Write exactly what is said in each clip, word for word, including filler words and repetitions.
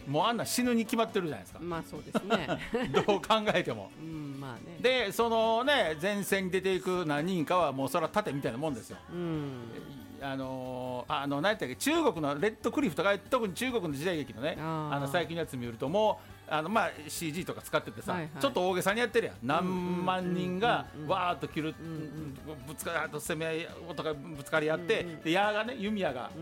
もうあんな死ぬに決まってるじゃないですか。 まあそうですねどう考えても、 うんまあね、 でそのね前線に出ていく何人かはもうそれは盾みたいなもんですよ。 うんあのー、あの何やったっけ、中国のレッドクリフとか特に中国の時代劇のねああの最近のやつ見るともうあの、まあ、シージー とか使っててさ、 はいはいちょっと大げさにやってるやん。何万人がうんうんうんうんわーっと切る、ぶつか攻め合いとかぶつかり合って、うんうん、で矢がね弓矢が、うん、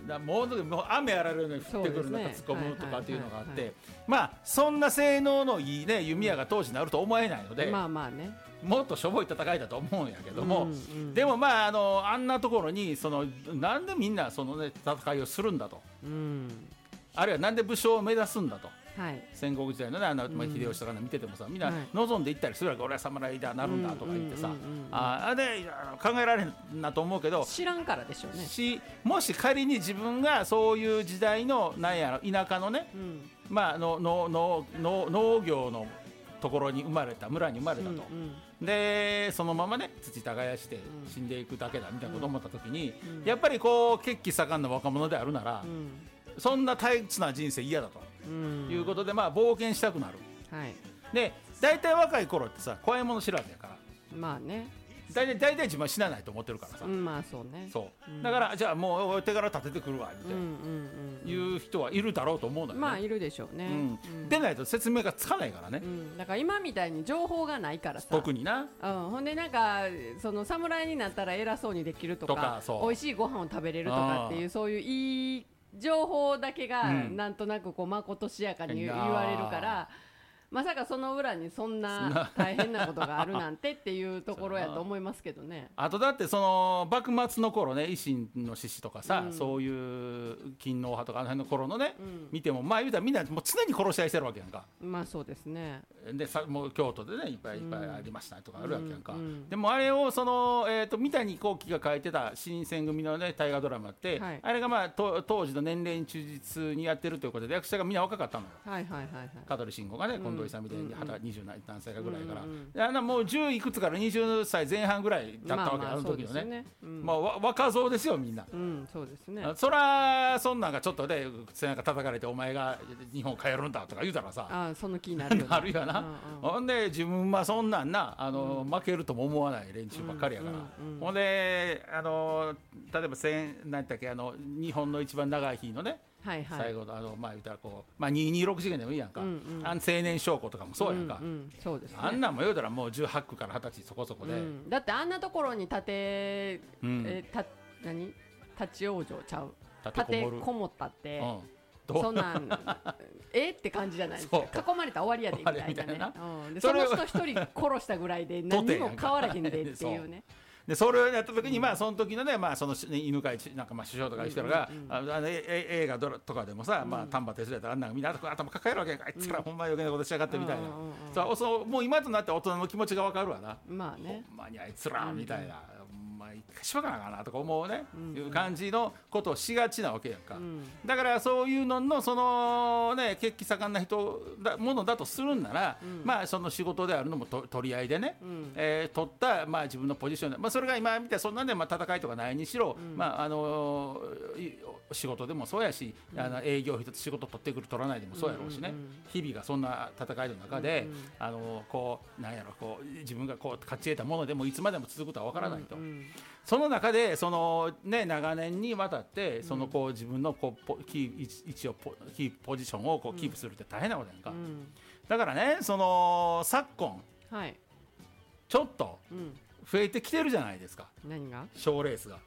だもうもう雨やられるように降ってくる中、ね、突っ込むとかっていうのがあって、まあそんな性能のいい、ね、弓矢が当時になると思えないので、 まあまあね、 もっとしょぼい戦いだと思うんやけども、 うんうん、 でもまあ あのあんなところにそのなんでみんなその、ね、戦いをするんだと、うん、あるいはなんで武将を目指すんだと、はい、戦国時代の、ね、あの、まあ、秀吉とか見ててもさ、みんな望んでいったりするわけ、はい、俺は侍だなるんだとか言ってさ、あで考えられんなと思うけど、 知らんからでしょうね。 しもし仮に自分がそういう時代のなんやろ田舎のね、うん、まあのののの農業のところに生まれた村に生まれたと、うんうん、でそのままね土耕して死んでいくだけだみたいなことを思った時に、うん、やっぱりこう血気盛んな若者であるなら、うん、そんな退屈な人生嫌だと、うん、いうことでまあ冒険したくなる、はい、で大体若い頃ってさ怖いもの知らずやから、 まあね、 大体大体自分は死なないと思ってるからさ、 うん、まあそうね、 そう、うん、だからじゃあもう手柄立ててくるわみたいな、うんうんうん、いう人はいるだろうと思うのよね。 まあいるでしょうね、 うんうん、でないと説明がつかないからね、 うん、だから今みたいに情報がないからさ、 特にな、 うん、ほんでなんかその侍になったら偉そうにできると か, とか美味しいご飯を食べれるとかっていうそういういい情報だけがなんとなくこうまことしやかに言われるから、まさかその裏にそんな大変なことがあるなんてっていうところやと思いますけどね。 あとだってその幕末の頃ね、維新の志士とかさ、うん、そういう勤王派とかあの辺の頃のね、うん、見てもまあ言うたらみんなもう常に殺し合いしてるわけやんか。 まあそうですね。 でさもう京都でねいっぱいいっぱいありましたとかあるわけやんか、 うんうん、 でもあれをその、えー、と三谷幸喜が書いてた新選組のね大河ドラマって、はい、あれがまあと当時の年齢に忠実にやってるということで役者がみんな若かったのよ、はいはいはいはい、香取慎吾がね、近藤勇みたいににじゅう何歳かぐらいから、うんうん、あのもうじゅういくつからにじゅっさいぜん半ぐらいだったわけ、まあまあ、あの時のね、ね、うん、まあ、若造ですよみんな、 うん、そうですね。 そらそんなんがちょっとね背中叩かれてお前が日本帰るんだとか言うたらさ、 あその気になるよ、ね、 なるよな、うんうん、ほんで自分はそんなんなあの、うん、負けるとも思わない連中ばっかりやから、うんうんうん、ほんであの例えば何だっけあの日本の一番長い日のね、はいはい、最後のあのまあ言ったらこう、まあ、にひゃくにじゅうろく次元でもいいやんか、うんうん、あの青年将校とかもそうやんか、うんうん、そうですね、あんなんも言うたらもうじゅうはち区からはたちそこそこで、うん、 だってあんなところに立て、うん、えた何立ち往生ちゃう立てこもったって、うん、そんなんえって感じじゃないですか。囲まれたら終わりやでみたいなね、うん、でその人一人殺したぐらいで何にも変わらへんでっていうねでそれをやった時に、うん、まあその時のね、まあその犬飼なんかまあ首相とかいう人が、うんうんうん、あの映画とかでもさ、うん、まあ丹波哲郎やったらあんなみんな頭抱えるわけやんか、あいつらほんま余計なことしやがってみたいな、うんうんうん、そうそうもう今となって大人の気持ちが分かるわな、まあね、ほんまにあいつらみたいな、うんまあ、一回しばかなかなとか思うね、うんうん、いう感じのことをしがちなわけやんか、うん、だからそういうののそのね血気盛んな人だものだとするんなら、うん、まあその仕事であるのもと取り合いでね、うんえー、取ったまあ自分のポジションで、まあ、それが今見てそんなんでまあ戦いとかないにしろ、うんまああのー、仕事でもそうやし、うん、あの営業一つ仕事取ってくる取らないでもそうやろうしね、うんうんうん、日々がそんな戦いの中で、うんうん、あのー、こうなんやろこう自分がこう勝ち得たものでもいつまでも続くとは分からないと、うんうんその中でその、ね、長年にわたってそのこう自分のこうポキー位置をポキーポジションをこうキープするって大変なことやんか、うん、だからねその昨今、はい、ちょっと増えてきてるじゃないですか、 うん、何が賞レースが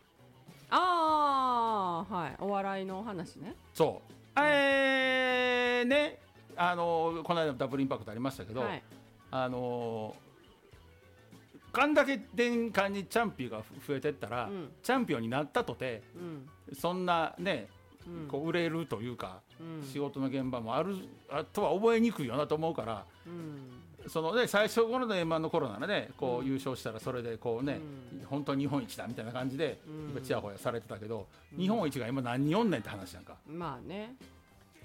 ああはいお笑いの話ねそう、うん、えー、ねあのこの間のダブルインパクトありましたけど、はい、あのあんだけ年間にチャンピオンが増えてったら、うん、チャンピオンになったとて、うん、そんなね、うん、こう売れるというか、うん、仕事の現場もあるあとは覚えにくいよなと思うから、うん、そのね最初頃の エムワン の頃ならねこう優勝したらそれでこうね、うん、本当に日本一だみたいな感じで、うん、ちやほやされてたけど、うん、日本一が今何人おんねんって話なんか、 まあね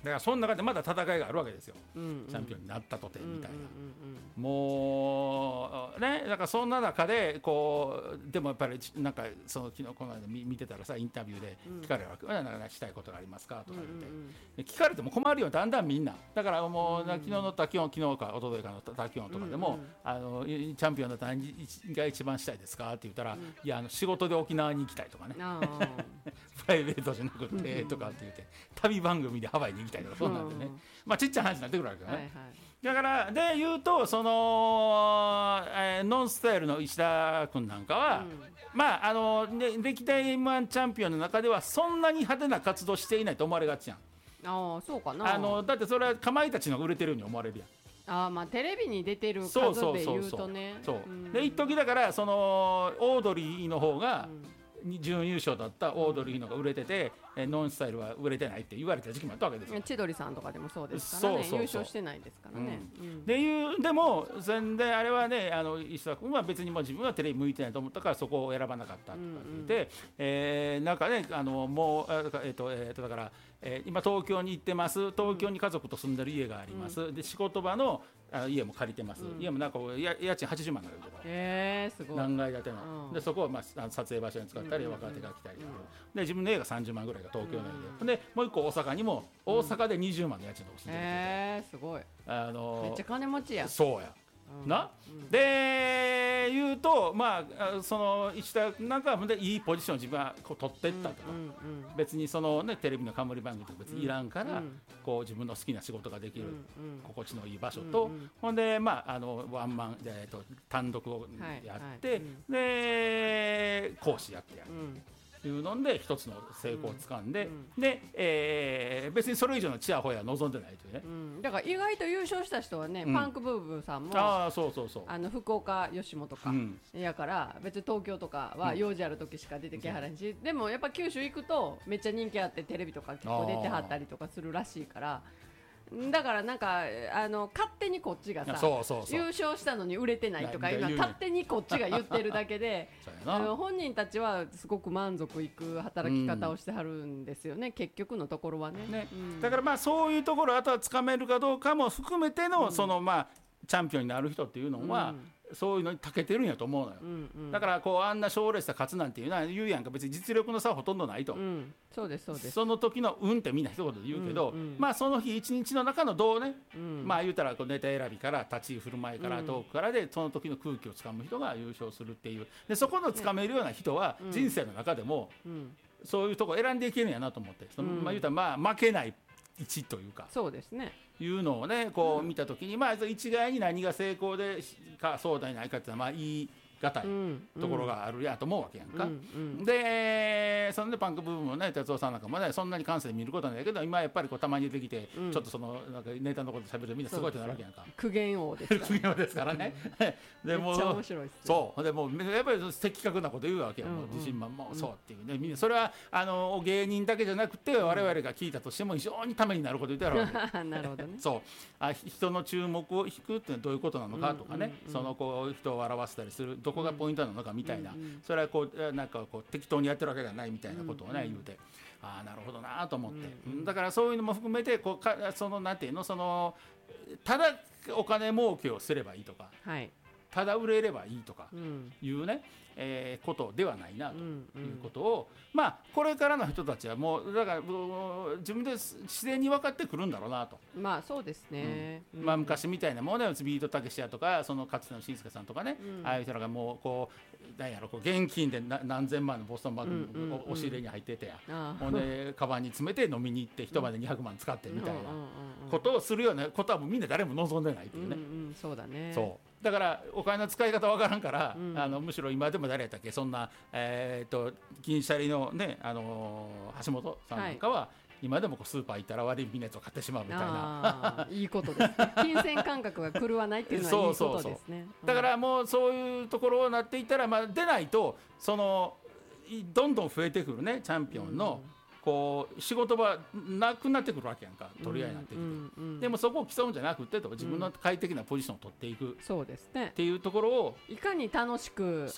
だからその中でまだ戦いがあるわけですよ、うんうん、チャンピオンになったとてみたいな、うんうんうんうん、もうねだからそんな中でこうでもやっぱりなんかその昨日この間見てたらさインタビューで聞かれるわけ、うん、なんかしたいことがありますかとか言って、うんうんうん、聞かれても困るよだんだんみんなだからもう、うんうん、昨日のタキオン昨日か一昨日かのタキオンとかでも、うんうん、あのチャンピオンだったら何が一番したいですかって言ったら、うん、いやあの仕事で沖縄に行きたいとかねプライベートじゃなくてとかって言って旅番組でハワイに行きたいとかそうなんでね、うん、まあちっちゃな話になってくるわけよね、はいはい、だからで言うとその、えー、ノンスタイルの石田君なんかは、うん、まああの、ね、歴代 エムワン チャンピオンの中ではそんなに派手な活動していないと思われがちやん。 あそうかな。 あのだってそれはかまいたちの売れてるように思われるやん。 あまあテレビに出てる数で言うとね。 そうそうそうそう、うん、で一時だからそのオードリーの方が、うん、準優勝だったオードリーのが売れてて、うん、ノンスタイルは売れてないって言われた時期もあったわけですよ。 千鳥さんとかでもそうですからね。そうそうそう優勝してないですからね、 うんうん、でいうでも全然あれはねあの石田君は別にもう自分はテレビ向いてないと思ったからそこを選ばなかったとか言って、うんうんえー、なんかねあのもうえっとえっとだから、えー、今東京に行ってます東京に家族と住んでる家があります、うん、で仕事場のあ家も借りてます、うん、家もなんか家賃はちじゅうまんぐらいとか、 えー、すごい何階建ての、うん、でそこを、まあ、撮影場所に使ったり、うん、若手が来たり、うん、で自分の家がさんじゅうまんぐらいが東京内で、うん、でもう一個大阪にも大阪でにじゅうまんの家賃とか住んでる、 えー、すごいあのー、 めっちゃ金持ちやそうやな、うん、で言うとまあその石田なんかでいいポジションを自分はこう取っていったとか、うんうんうん、別にそのねテレビの冠番組とか別にいらんから、うん、こう自分の好きな仕事ができる、うんうん、心地のいい場所と、うんうん、ほんでまああのワンマンで、えー、と単独をやって、はいはいうん、で講師やってやる、うんいうので一つの成功をつかんで、うんうん、で、えー、別にそれ以上のチヤホヤは望んでないというね、 うん、だから意外と優勝した人はね、うん、パンクブーブーさんもあそうそうそうあの福岡吉本か、うん、やから別に東京とかは用事ある時しか出てけはらんし、うん、でもやっぱ九州行くとめっちゃ人気あってテレビとか結構出てはったりとかするらしいからだからなんかあの勝手にこっちがさそうそうそう優勝したのに売れてないとかいうのは勝手にこっちが言ってるだけであの本人たちはすごく満足いく働き方をしてはるんですよね、うん、結局のところは ね, ね、うん、 だからまあそういうところあとはつかめるかどうかも含めての、うん、そのまあチャンピオンになる人っていうのは、うんそういうのに長けてるんやと思うのよ、うんうん、だからこうあんな賞レースで勝つなんていうのは言うやんか別に実力の差はほとんどないと、うん、 そうですそうですその時の運ってみんな一言で言うけど、うんうん、まあその日一日の中のどうね、うん、まあ言うたらこうネタ選びから立ち居振る舞いからトークからでその時の空気をつかむ人が優勝するっていうでそこのつかめるような人は人生の中でもそういうとこ選んでいけるんやなと思って、うん、まあ言うたらまあ負けない位置というかそうですねいうのをねこう見たときに、うん、まあ一概に何が成功でかそうでないかっていうのはまあ言い難いところがあるやと思うわけやんか、うんうん、でそのねパンク部分もね哲夫さんなんかもねそんなに関西で見ることはないけど今やっぱりこうたまに出てきて、うん、ちょっとそのなんかネタのこと喋るとみんなすごいってなるわけやんか苦言王です苦言王ですからねでもめっちゃ面白いっす、ね、 そうでもやっぱり的確なこと言うわけや、うんうん、もう自信満々そうっていうねみんなそれはあの芸人だけじゃなくて我々が聞いたとしても非常にためになること言ってあるわけなるほどねそうあ人の注目を引くってどういうことなのかとかね、うんうんうん、そのこう人を笑わせたりするどこがポイントなのかみたいな、うんうん、それはこうなんかこう適当にやってるわけじゃないみたいなことをね、うんうん、言うてああなるほどなと思って、うんうん、だからそういうのも含めてこうかそのなんていうのそのただお金儲けをすればいいとか、はい、ただ売れればいいとかいうね、うんえー、ことではないなということを、うんうん、まあこれからの人たちはもうだから自分で自然に分かってくるんだろうなとまあそうですね、 うんうんまあ、昔みたいなものでビートたけしやとかそのかつての紳助さんとかね、うん、ああいう人らがもうこうなんやろこう現金で何千万のボストンバッグの押し入れに入っててや、うんうんうん、ほんでカバンに詰めて飲みに行って一晩でにひゃくまん使ってみたいなことをするようなことはもうみんな誰も望んでないっていうね、 うんうん、そうだねそうだからお金の使い方わからんから、うん、あのむしろ今でも誰やったっけそんな、えー、と銀シャリのね、あのー、橋本さんなんかは、はい、今でもこうスーパー行ったら割引のやつを買ってしまうみたいないいことです、ね、金銭感覚が狂わないっていうのはいいことですねそうそうそう、 うん、だからもうそういうところになっていったら、まあ、出ないとそのどんどん増えてくるねチャンピオンの、うんこう仕事場なくなってくるわけやんか取り合いになってきて、うんうんうん、でもそこを競うんじゃなくてと自分の快適なポジションを取っていく、 そうですねっていうところをいかに楽しく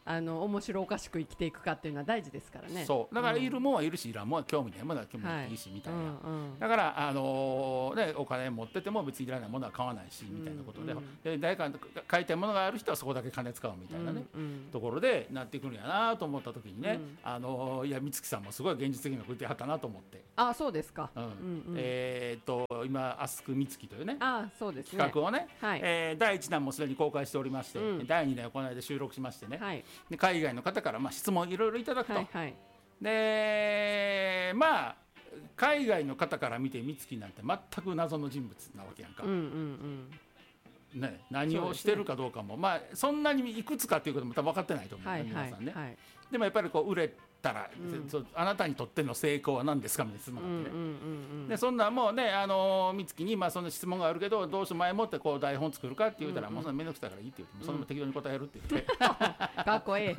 あの面白おかしく生きていくかっていうのは大事ですからね。 そうだからいるもんはいるし、いらんもんは興味ないものは興味ないし、みたいな、うんうん、だから、あのーね、お金持ってても別にいらないものは買わないしみたいなことで、うんうん、で誰か買いたいものがある人はそこだけ金使うみたいなね、うんうん、ところでなってくるんやなと思った時にね、うん、あのー、いや美月さんもすごい現実的なこと言ってはったなと思って。 あ、そうですか、 うんうんうん、えー、っと今アスク美月というね、 あ、そうですね、 企画をね、はい、えー、だいいちだんもすでに公開しておりまして、うん、だいにだんをこの間収録しましてね、はい、で海外の方からまあ質問いろいろいただくと、はいはい、でまあ海外の方から見て美月なんて全く謎の人物なわけやんか、うんうんうんね、何をしてるかどうかも、ね、まあそんなにいくつかということも多分分かってないと思う、はいはい、皆さんね、はい、でもやっぱりこう売れたら、うん、あなたにとっての成功は何ですかみたいな質問があってね、うんうんうんうん、でそんなもうね、あの美月にまあその質問があるけどどうして前もってこう台本作るかって言うたら、うんうん、もうそんな面倒くさいからいいって言って、うん、そのまま適当に答えるって言ってかっこいい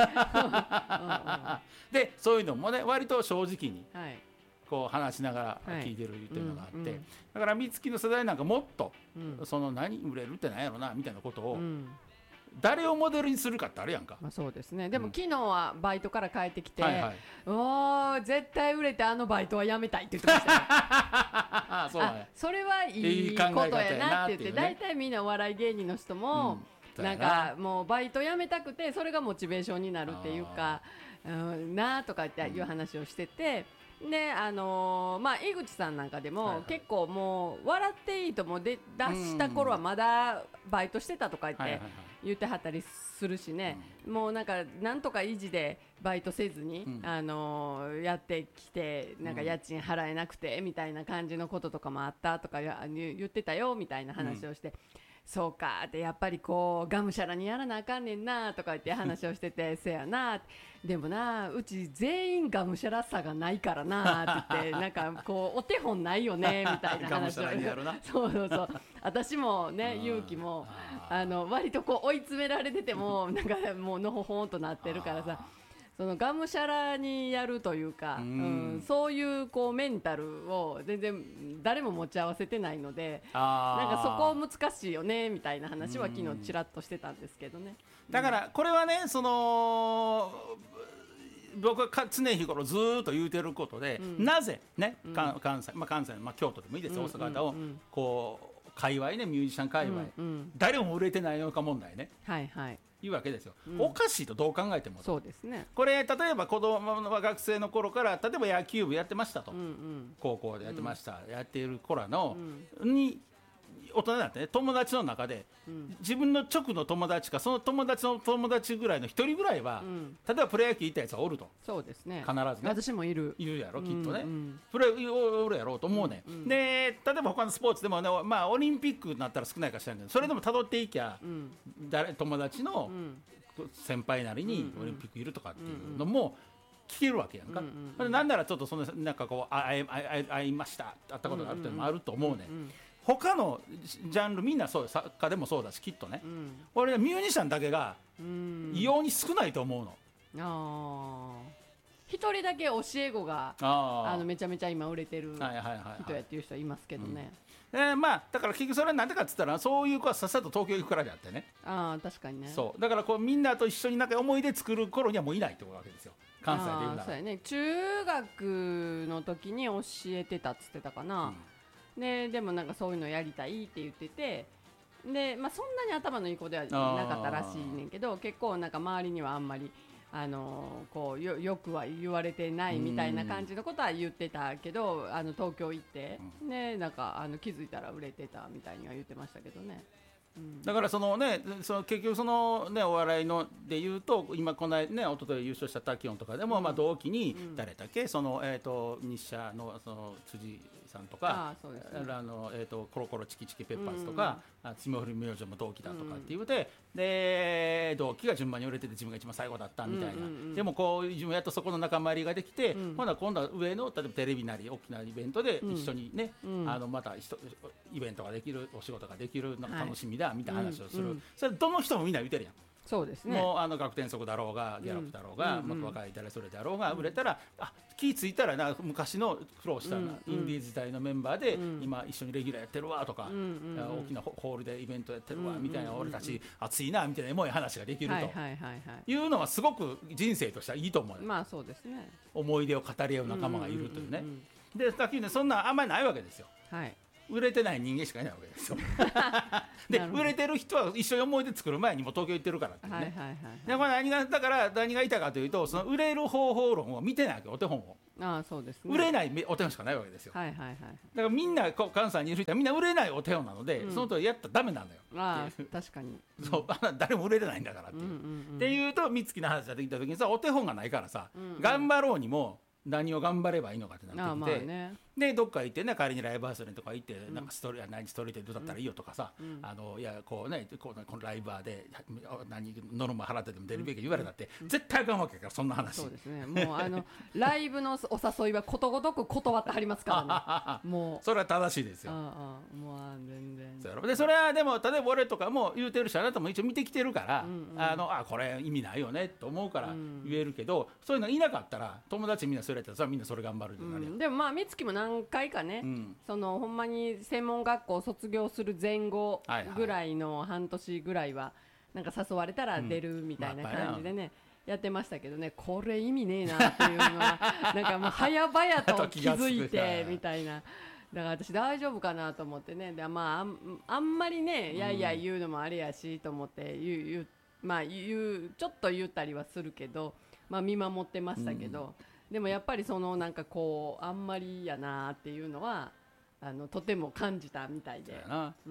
でそういうのもね割と正直に、はい、こう話しながら聞いてるっていうのがあって、はい、うんうん、だから美月の世代なんかもっと、うん、その何売れるってなんやろなみたいなことを、うん、誰をモデルにするかってあるやんか、 まあ、そうですね。でも、うん、昨日はバイトから帰ってきて、はいはい、おー絶対売れてあのバイトはやめたいって言ってましたねあ、そうね、あ、それはいいことやなって言って、大体、ね、みんなお笑い芸人の人も、うん、なんかもうバイトやめたくてそれがモチベーションになるっていうか、うん、なとかっていう話をしてて、であのーまあ、井口さんなんかでも、はいはい、結構もう笑っていいともで出した頃はまだバイトしてたとか言って、はいはいはい、言ってはったりするしね、うん、もうなんかなんとか維持でバイトせずに、うん、あのー、やってきてなんか家賃払えなくてみたいな感じのこととかもあったとか言ってたよみたいな話をして、うん、そうかってやっぱりこうがむしゃらにやらなあかんねんなとか言って話をしててせやなでもなうち全員がむしゃらさがないからなって言ってなんかこうお手本ないよねみたいな話をそうそうそう私もね勇気もあの割とこう追い詰められててもなんかもうのほほんとなってるからさそのがむしゃらにやるというか、うんうん、そういうこうメンタルを全然誰も持ち合わせてないのでなんかそこ難しいよねみたいな話は昨日ちらっとしてたんですけどね。 だからこれはねその僕は常日頃ずっと言うてることで、うん、なぜね、うん、関西、まあ、関西、まあ、京都でもいいですよ、うん、大阪をこう界隈ねミュージシャン界隈、うんうん、誰も売れてないのか問題ね、はいはい、いうわけですよ、うん、おかしいとどう考えてもそうですね。これ例えば子供の学生の頃から例えば野球部やってましたと、うんうん、高校でやってました、うん、やっている頃の、うん、に大人になってね友達の中で、うん、自分の直の友達かその友達の友達ぐらいの一人ぐらいは、うん、例えばプロ野球行ったやつはおると。 そうですね必ずね私もいるいるやろきっとね、うんうん、プロおるやろうと思うね、うんうん、で例えば他のスポーツでもね、まあ、オリンピックになったら少ないかしらんけどそれでも辿っていきゃ、うん、誰友達の先輩なりにオリンピックいるとかっていうのも聞けるわけやんか、うんうんうん、なんならちょっとそのなんかこう会いました会ったことがあるっていうのもあると思うね、うんうんうん他のジャンルみんなそう、作家でもそうだしきっとね、うん、俺はミュージシャンだけが異様に少ないと思うの。 あ一人だけ教え子があのめちゃめちゃ今売れてる人やっていう人はいますけどね、 うんえーまあ、だから結局それは何でかっつったらそういう子はさっさと東京行くからであってね。 あ確かにね。 そうだからこうみんなと一緒になんか思い出作る頃にはもういないってわけですよ関西で言うなら。 そうやね、中学の時に教えてたっつってたかな、うんで, でもなんかそういうのやりたいって言っててで、まあ、そんなに頭のいい子ではなかったらしいねんけど結構なんか周りにはあんまり、あのー、こう よ, よくは言われてないみたいな感じのことは言ってたけどあの東京行って、ね、なんかあの気づいたら売れてたみたいには言ってましたけどね。 だからそのね、その結局そのねお笑いので言うと今この間ね一昨日優勝したタキオンとかでもまあ同期に誰だっけそのえっと日社のその辻さんとかあのえっとコロコロチキチキペッパーズとか霜降り明星も同期だとかって言うてで同期が順番に売れてて自分が一番最後だったみたいなでもこう自分やっとそこの仲間入りができてほな今度は上の例えばテレビなり大きなイベントで一緒にねあのまたイベントができるお仕事ができるのが楽しみだみたいな話をする、うんうん、それどの人もみんな言ってるやん。 そうですね、 もうあの学天則だろうがギャラップだろうが、うん、もっと若い誰それだろうが売れたら、うん、あ気付いたらな昔の苦労したな、うん、インディーズ時代のメンバーで、うん、今一緒にレギュラーやってるわとか、うん、大きなホールでイベントやってるわ、うん、みたいな、俺たち熱いなみたいなエモい話ができるというのはすごく人生としてはいいと思う、 まあそうですね、 思い出を語り合う仲間がいるというね、でさっきねそんなあんまりないわけですよ、 はい、 売れてない人間しかいないわけですよで売れてる人は一緒に思い出作る前にも東京行ってるからっていうね、はいはいはいはい、でこれ何がだから何が言いたいかというと、その売れる方法論を見てないわけ、お手本を。 ああそうですね、 売れないお手本しかないわけですよ、 はいはいはい、 だからみんな関西にいる人はみんな売れないお手本なので、うん、そのとやったらダメなんだよ。 ああ確かに、 そう誰も売れてないんだからっていう、うんうんうん、っていうと美月の話ができた時にさ、お手本がないからさ、うんうん、頑張ろうにも何を頑張ればいいのかってなってきて、あまあね、でどっか行ってね、帰りにライブハウスとか行って、うん、なんかストーリー何ストーリーでどうだったらいいよとかさ、うん、あのいやこうねこうこのライバーで何ノルマ払ってても出るべき言われたって、うん、絶対あかんわけやから、そんな話。 そうですね、もうあのライブのお誘いはことごとく断ってはりますからねもうそれは正しいですよ。 ああもう全然そでそれはでも例えば俺とかも言うてるし、あなたも一応見てきてるから、うんうん、あのあこれ意味ないよねと思うから言えるけど、うん、そういうのいなかったら友達みんなそれやったらさ、みんなそれ頑張るってなるやん、うん、 でもまあ美月も何回かね、うん、そのほんまに専門学校卒業する前後ぐらいの半年ぐらいはなんか誘われたら出るみたいな感じでね、やってましたけどね、これ意味ねえなっていうのはなんかもう早々と気づいてみたいな、だから私大丈夫かなと思ってね、で、まあ、あん、あんまりねいやいや言うのもあれやしと思って言う、言う、まあ、言うちょっと言ったりはするけど、まあ、見守ってましたけど、うん、でもやっぱりそのなんかこうあんまりやなっていうのはあのとても感じたみたいで、うん、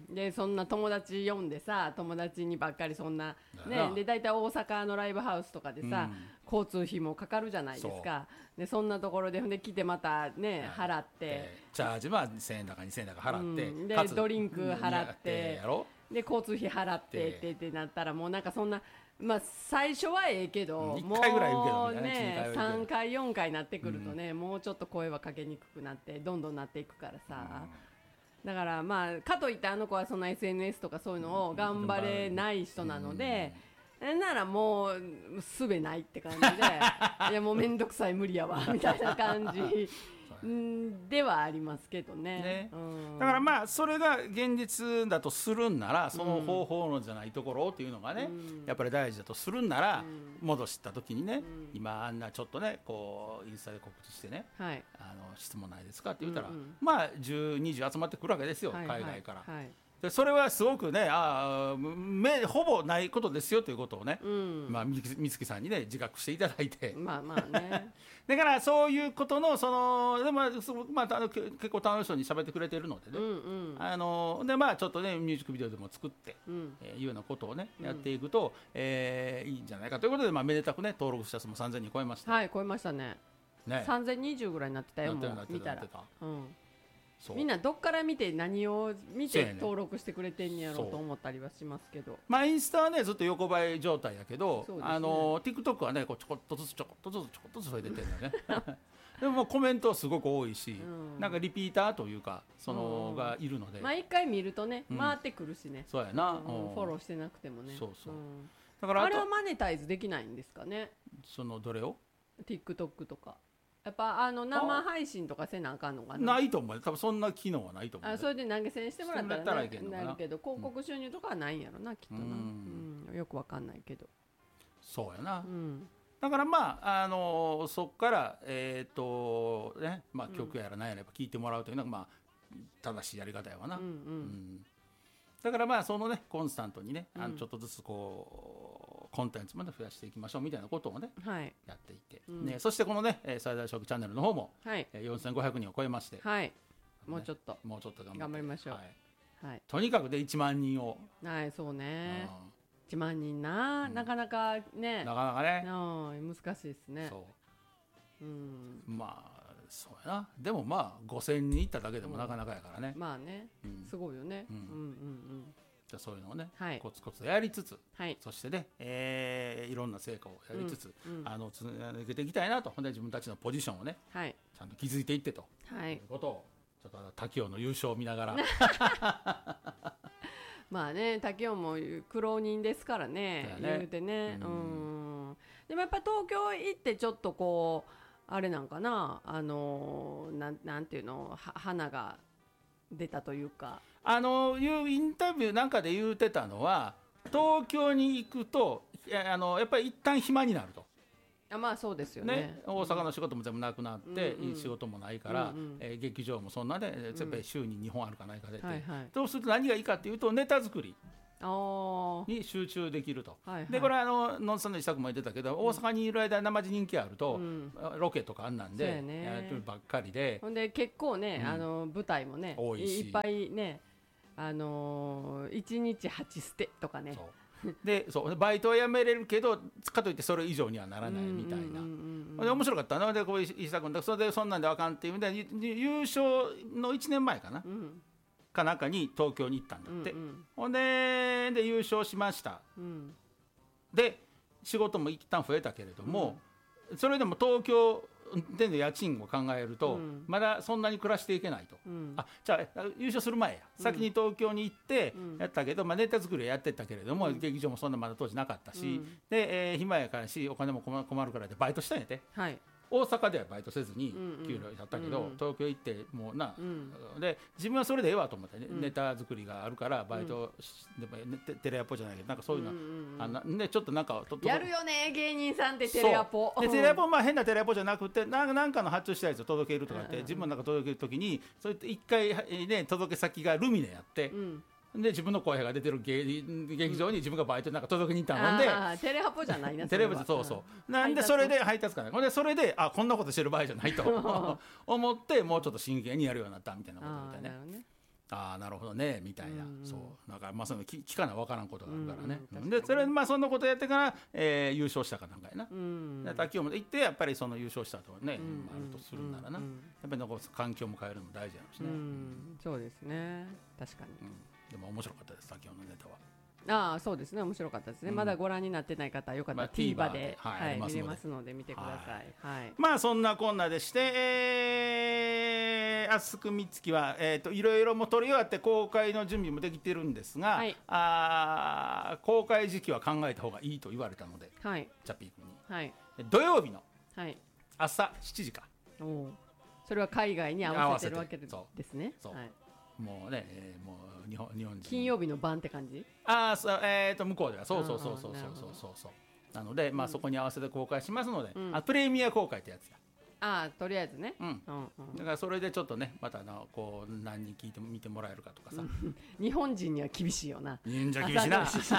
でそんな友達呼んでさ、友達にばっかりそんな、ね、で大体大阪のライブハウスとかでさ、うん、交通費もかかるじゃないですか。でそんなところでで来てまたね、はい、払ってチャージはせんえんだかにせんえんだか払って、うん、 でドリンク払って、うん、で交通費払ってってってなったらもうなんかそんな、まあ、最初はええけど、 いっかいぐらい受けもうねさんかいよんかいになってくるとね、うん、もうちょっと声はかけにくくなってどんどんなっていくからさ、うん、だからまあかといってあの子はその エスエヌエス とかそういうのを頑張れない人なので、うん、ならもうすべないって感じでいやもうめんどくさい無理やわみたいな感じではありますけど ね, ね、うん、 だからまあそれが現実だとするんなら、その方法論じゃないところっていうのがね、うん、やっぱり大事だとするんなら、うん、戻した時にね、うん、今あんなちょっとねこうインスタで告知してね、はい、あの質問ないですかって言ったら、うんうん、まあじゅう、にじゅう集まってくるわけですよ、はいはい、海外から、はい、でそれはすごくね、あめほぼないことですよということをね、うん、まあ、美月さんにね自覚していただいて、 まあまあねだからそういうことのそので、まあまあ、あの結構楽しそうに喋ってくれてるのでね、うんうん、あのでまあちょっとねミュージックビデオでも作って、うん、えー、いうようなことをねやっていくと、うん、えー、いいんじゃないかということで、まあ、めでたくね登録者数もさんぜんにん超えました。 はい、超えましたね。ね、さんぜんにじゅうぐらいになってたよ、もう見たら。うん、みんなどっから見て何を見て登録してくれてんやろうと思ったりはしますけど、 まあインスタはねずっと横ばい状態だけど、ね、あの TikTok はねこうちょこっとずつちょこっとずつちょこっとずつ増えてってるんだよねでもコメントはすごく多いし、うん、なんかリピーターというかその、うん、がいるので、 まあ一回見るとね回ってくるしね、うん、 そうやな、うん、 フォローしてなくてもね、 そうそう、うん、 だからあれはマネタイズできないんですかね、 そのどれを TikTok とかやっぱあの生配信とかせなあかんのかな。 ないと思う、多分そんな機能はないと思う。 あ、それで投げ銭してもらったら、ね、なるけど広告収入とかはないんやろな、うん、きっとな、うんうん、よくわかんないけど。 そうやな、うん、だからまあ、あのー、そっからえっ、ー、とね、まあ、曲やら何やら聞いてもらうというのが、まあ、正しいやり方やわな、うんうんうん、だからまあそのねコンスタントにね、あのちょっとずつこうコンテンツまで増やしていきましょうみたいなことをね、はい、やっていて、うん、ね、そしてこのね最大将棋チャンネルの方も、はい、よんせんごひゃくにんを超えまして、 はい、もうちょっともうちょっと頑張って頑張りましょう、 はいはい、とにかくでいちまんにんを、 はい、そうね、うん、いちまんにんな、うん、なかなかね、 なかなかね、 うん、難しいですね。 そう、うん、まあそうやな。でもまあごせんにんいっただけでもなかなかやからね、 うん、まあね、うん、すごいよね、うんうんうんうん、 そういうのをね、はい、コツコツやりつつ、はい、そしてね、えー、いろんな成果をやりつつ、うんうん、あのつなげていきたいなと、ほんで自分たちのポジションをね、はい、ちゃんと築いていってと、はい、いうことをちょっと滝尾の優勝を見ながらまあね、竹雄も苦労人ですからね、言うてね、うん、うん、でもやっぱ東京行ってちょっとこうあれなんかな、あのー、なん、なんていうの、花が出たというか、 あのいうインタビューなんかで言うてたのは、東京に行くとあのやっぱり一旦暇になると。 あ、まあそうですよね、 ね、大阪の仕事も全部なくなって、 うんうん、 仕事もないから、うんうん、えー、劇場もそんなで、ね、やっぱり週ににほんあるかないかで、うん、はいはい、そうすると何がいいかっていうとネタ作りに集中できると、はいはい、でこれはあのノンさんの自宅も言ってたけど、うん、大阪にいる間生地人気あると、うん、ロケとかあんなんでやってるばっかりで、 ほんで結構ね、うん、あの舞台もね多いし、いっぱいね、あのー、いちにちはちステとかね、そうでそうバイトは辞めれるけどかといってそれ以上にはならないみたいな、で面白かったので、こう石田君だそれでそんなんであかんっていうので優勝のいちねんまえかな、うん、かなんかに東京に行ったんだって、うんうん、ほんでで優勝しました、うん、で仕事も一旦増えたけれども、うん、それでも東京での家賃を考えると、うん、まだそんなに暮らしていけないと、うん、あじゃあ優勝する前や、うん、先に東京に行ってやったけど、まあ、ネタ作りはやってたけれども、うん、劇場もそんなまだ当時なかったし、うん、で、えー、暇やからしお金も困るからでバイトしたんやて、はい、大阪ではバイトせずに給料だったけど、うんうん、東京行ってもうな、うん、で自分はそれでええわと思って、ね、うん、ネタ作りがあるからバイト、うん、でもテレアポじゃないけどなんかそういうの、うんうんうん、あのでちょっとなんかとやるよね芸人さんってテレアポでテレアポ、まあ変なテレアポじゃなくてななんかの発注したやつを届けるとかって、うんうん、自分なんか届けるときにそういって一回、ね、届け先がルミネやって、うん、で自分の声が出てる 劇, 劇場に自分がバイトなんか届けに行ったので、 あテレハポじゃないなテレハポそうそう、うん、なんでそれで配達かね、ほんでそれであこんなことしてる場合じゃないと思ってもうちょっと真剣にやるようになったみたいなことみたいね。ああなるほどねみたいな、うんうん、そうだからまあその聞聞かな分からんことがあるからね、うんうん、でそれまあそんなことやってから、えー、優勝したかなんかやな、うん、で卓球も行ってやっぱりその優勝したとね、うんうん、あるとするならな、うんうん、やっぱり残す環境も変えるのも大事やろうしね、うん、 そうですね確かに、 うん、でも面白かったです先ほどのネタは。 ああそうですね面白かったですね、うん、まだご覧になってない方はよかったら TVer で、まあ、はいはい、見れますので見てください、はいはい、 まあそんなこんなでして、えー、あすくみつきは、えー、といろいろも撮り終わって公開の準備もできてるんですが、はい、あ公開時期は考えた方がいいと言われたので、はい、チャッピー君に、はい、土曜日の朝しちじか、 はい、おそれは海外に合わせてるわけですね。 そうそう、はい、もうね、えー、もう日本日本人金曜日の晩って感じ。 ああそう、えー、と向こうではそうそうそうそうそうそうそうそうなので、まあ、そこに合わせて公開しますので、うん、あプレミア公開ってやつや。 あとりあえずね、 うんうんうん、だからそれでちょっとねまたのこう何人聞いても見てもらえるかとかさ日本人には厳しいよな。 日本人は厳しい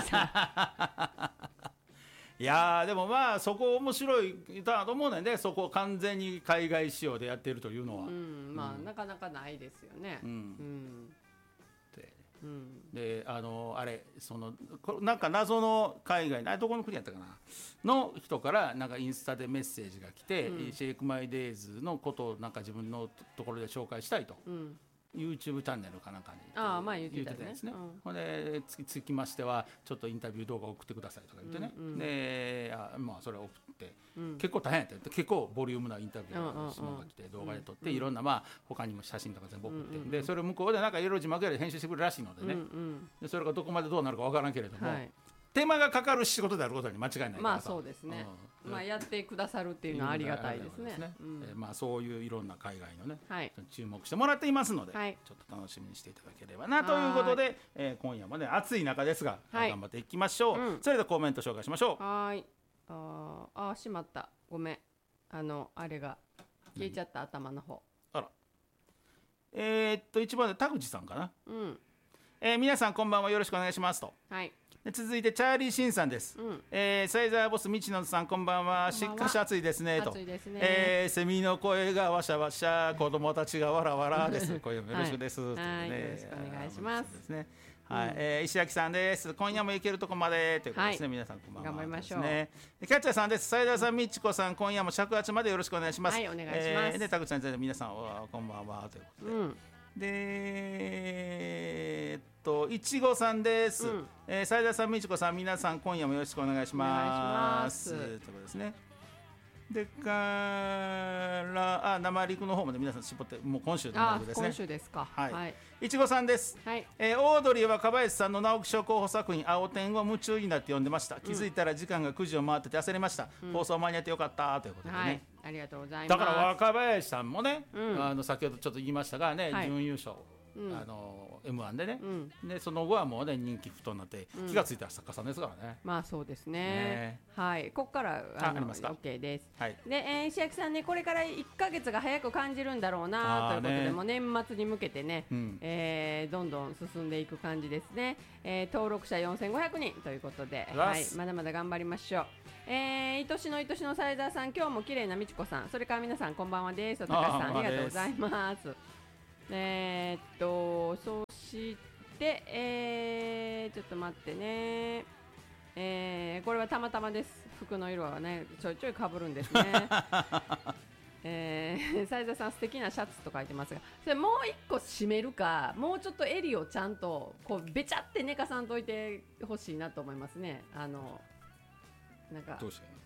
ないやーでもまあそこ面白いだと思うねんで、そこ完全に海外仕様でやっているというのは、うん、 まあ、うん、なかなかないですよね、うんうんでうん、であのあれそのなんか謎の海外あどこの国やったかなの人からなんかインスタでメッセージが来て、うん、シェイクマイデイズのことをなんか自分のところで紹介したいと、うん、YouTube チャンネルかなんかにあ、まあ、言ってたんですね。ほんでつきつきましてはちょっとインタビュー動画送ってくださいとか言ってね、うんうん、であまあそれを送って、うん、結構大変やって結構ボリュームなインタビューの質問が来て動画で撮って、うん、いろんなまあ他にも写真とか全部送って、うんうん、でそれを向こうでなんかいろいろ字幕やで編集してくれるらしいのでね、うんうん、でそれがどこまでどうなるか分からんけれども、はい、手間がかかる仕事であることに間違いないからさ、 まあそうですね、うん、まあ、やってくださるっていうのはありがたいですね、 うん、えーまあ、そういういろんな海外のね、はい、注目してもらっていますので、はい、ちょっと楽しみにしていただければなということで、えー、今夜もね暑い中ですが、はい、頑張っていきましょう、うん、それではコメント紹介しましょう。 はいああしまったごめんあのあれが消えちゃった、頭の方。 あらえー、っと一番で田口さんかな、うんえー、皆さんこんばんはよろしくお願いしますと、はい、で続いてチャーリー・シンさんです、うんえー、サイザーボス道野さんこんばんは。しっかし暑いですねと暑いですね、 えー、セミの声がわしゃわしゃ子供たちがわらわらです今夜もよろしくです、 はいとね、 はい、よろしくお願いします。 ですねはい、うんえー、石垣さんです。今夜も行けるとこまでということですね、はい、皆さんこんばんは、 頑張りましょう。 キャッチャーさんです。サイダーさん、みちこさん、今夜も尺八までよろしくお願いします。 はい、お願いします。 えー、で、田口さん、皆さんこんばんはということで、うん、で、えー、っといちごさんです。うん、えー、サイダーさん、みちこさん、皆さん今夜もよろしくお願いします。お願いしますということですね。 でからあ生陸の方まで皆さん絞ってもう今週の生陸ですね。 今週ですか。 はい、 はい、 いちごさんです、 はい。 えー、オードリーは若林さんの直木賞候補作品青天を夢中になって読んでました。気づいたら時間がくじを回ってて焦りました、うん、放送間に合ってよかったということでね、 はい、ありがとうございます。 だから若林さんもね、うん、あの先ほどちょっと言いましたがね、はい、準優勝、うん、あの エムワン でね、うん、でその後はもうね人気沸騰になって、うん、気がついたら作家さんですからね。 まあそうですね、ね、はい。ここからあのありますか。 OK です、 はい。 で、えー、石焼さんね、これからいっかげつが早く感じるんだろうなということで、ね、もう年末に向けてね、うん、えー、どんどん進んでいく感じですね、えー、登録者よんせんごひゃくにんということで、はい、まだまだ頑張りましょう。えー、愛しの愛しのサイザーさん、今日も綺麗なみちこさん、それから皆さんこんばんはです。おたかしさんありがとうございます。えー、っとそしてえー、ちょっと待ってね、えー、これはたまたまです。服の色はねちょいちょいかぶるんですね。えー、サイザーさん素敵なシャツと書いてますが、それもう一個締めるか、もうちょっと襟をちゃんとこうべちゃって寝かさんといてほしいなと思いますね。あのなんかどうして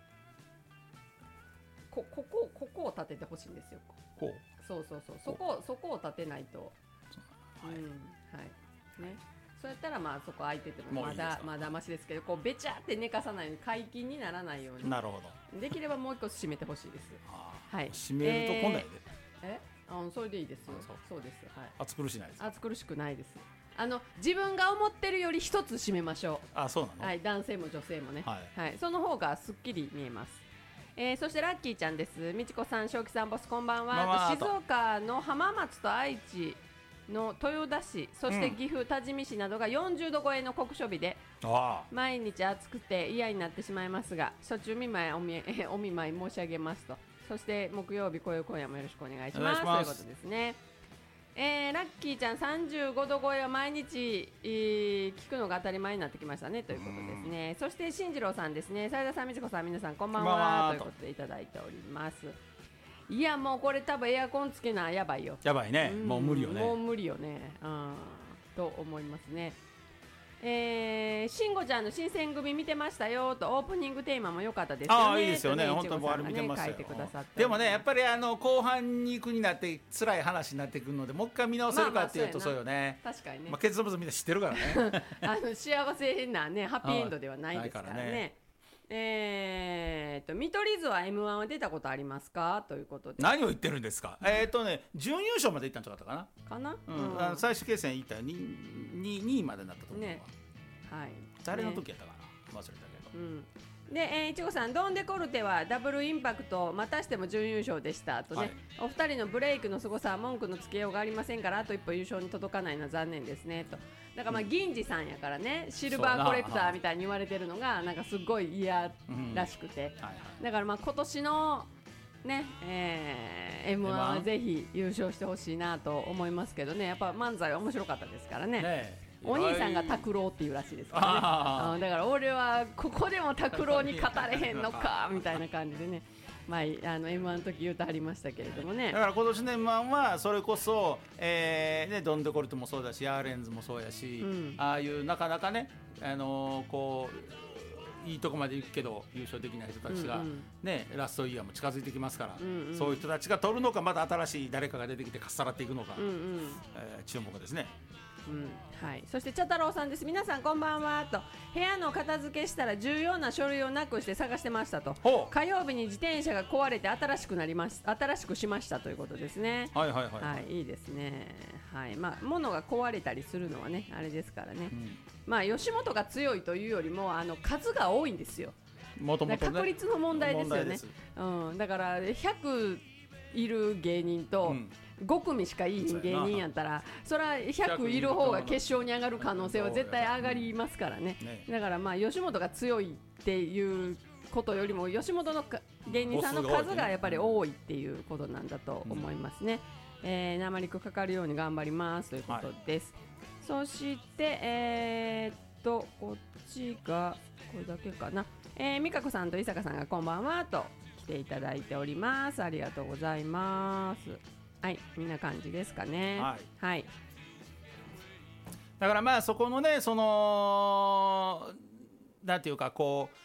こここここを立ててほしいんですよ。 こうそうそうそう、そこそこを立てないと、はい、うん、はいね。そうやったらまあそこ空いててもまだまだましですけど、こうべちゃって寝かさないように解禁にならないように、 なるほど、できればもう一個締めてほしいです。はい、 締めるとこないで、 えー、あそれでいいですよ。そう、そうです、はい。 暑苦しないです。 暑苦しくないです。あの自分が思ってるより一つ締めましょう。 あ、そうなの。 はい、男性も女性もね、 はい、 はい、その方がすっきり見えます。えー、そしてラッキーちゃんです。みちこさん、正気さん、ボスこんばんは。まあ、静岡の浜松と愛知の豊田市、そして岐阜、多治見市などがよんじゅうど超えの酷暑日で、うん、毎日暑くて嫌になってしまいますが、暑中見舞いお見お見舞い申し上げますと。そして木曜日、こういう今夜もよろしくお願いします。ということですね。えー、ラッキーちゃんさんじゅうごど超えを毎日、えー、聞くのが当たり前になってきましたねということですね。そして進次郎さんですね。斉田さん、みちこさん、皆さんこんばんはということでいただいております。いやもうこれ多分エアコンつけなやばいよ。 やばいね、うん、もう無理よね。 もう無理よね、うん、と思いますね。えー、しんごちゃんの新選組見てましたよと、オープニングテーマも良かったですよね。 ああ、いいですよね、本当にあれ見てましたよ。でもね、やっぱりあの後半に行くになって辛い話になってくるので、もう一回見直せるかっていうと、そうよね。 確かにね、 まあ、結末みんな知ってるからね。 あの幸せなね、ハッピーエンドではないですからね。えーと見取り図は エムワン は出たことありますかということで。 何を言ってるんですか。えっとね、準優勝までいったんじゃなかったかなかな、 うんうん、あの最終決戦いったよ に, に, にいまでになったと思うわ、ね、はい、誰の時やったかな、ね、忘れたけど、うん、 で、えー、いちごさん、ドンデコルテはダブルインパクトまたしても準優勝でしたとね、はい、お二人のブレイクの凄さは文句のつけようがありませんから、あと一歩優勝に届かないのは残念ですねと。だからまあ銀次さんやからね、シルバーコレクターみたいに言われてるのがなんかすごい嫌らしくて、だからまあ今年のね、えー、エムワン はぜひ優勝してほしいなと思いますけどね。やっぱ漫才は面白かったですからね。ね、お兄さんが拓郎っていうらしいですからね。だから俺はここでも拓郎に勝たれへんのかみたいな感じでね、まあ、あの エムワン の時言うとありましたけれどもね。 だから今年の エムワン はそれこそ、えーね、ドンデコルテもそうだし、アーレンズもそうやし、うん、ああいうなかなかね、あのー、こういいとこまで行くけど優勝できない人たちが、うんうんね、ラストイヤーも近づいてきますから、うんうん、そういう人たちが取るのか、また新しい誰かが出てきてかっさらっていくのか、うんうん、えー、注目ですね。 うん、はい、そして茶太郎さんです。皆さんこんばんはと。部屋の片付けしたら重要な書類をなくして探してましたと。火曜日に自転車が壊れて新しくなります新しくしましたということですね。 はいはいはい、はいはい、いいですね。はい、まあ物が壊れたりするのはねあれですからね、うん、まあ吉本が強いというよりもあの数が多いんですよ。 もともとね、 確率の問題ですよね。うん、だからひゃくいる芸人と、うんご組しかいい芸人やったら、それはひゃくいる方が決勝に上がる可能性は絶対上がりますからね。だからまあ吉本が強いっていうことよりも吉本の芸人さんの数がやっぱり多いっていうことなんだと思いますね。うん、えー、生肉かかるように頑張りますということです。はい、そしてえー、っとこっちがこれだけかな。えー、美香子さんと伊坂さんがこんばんはと来ていただいております。ありがとうございます。はい、みんな感じですかね。はい、はい、 だからまあそこのね、そのなんていうかこう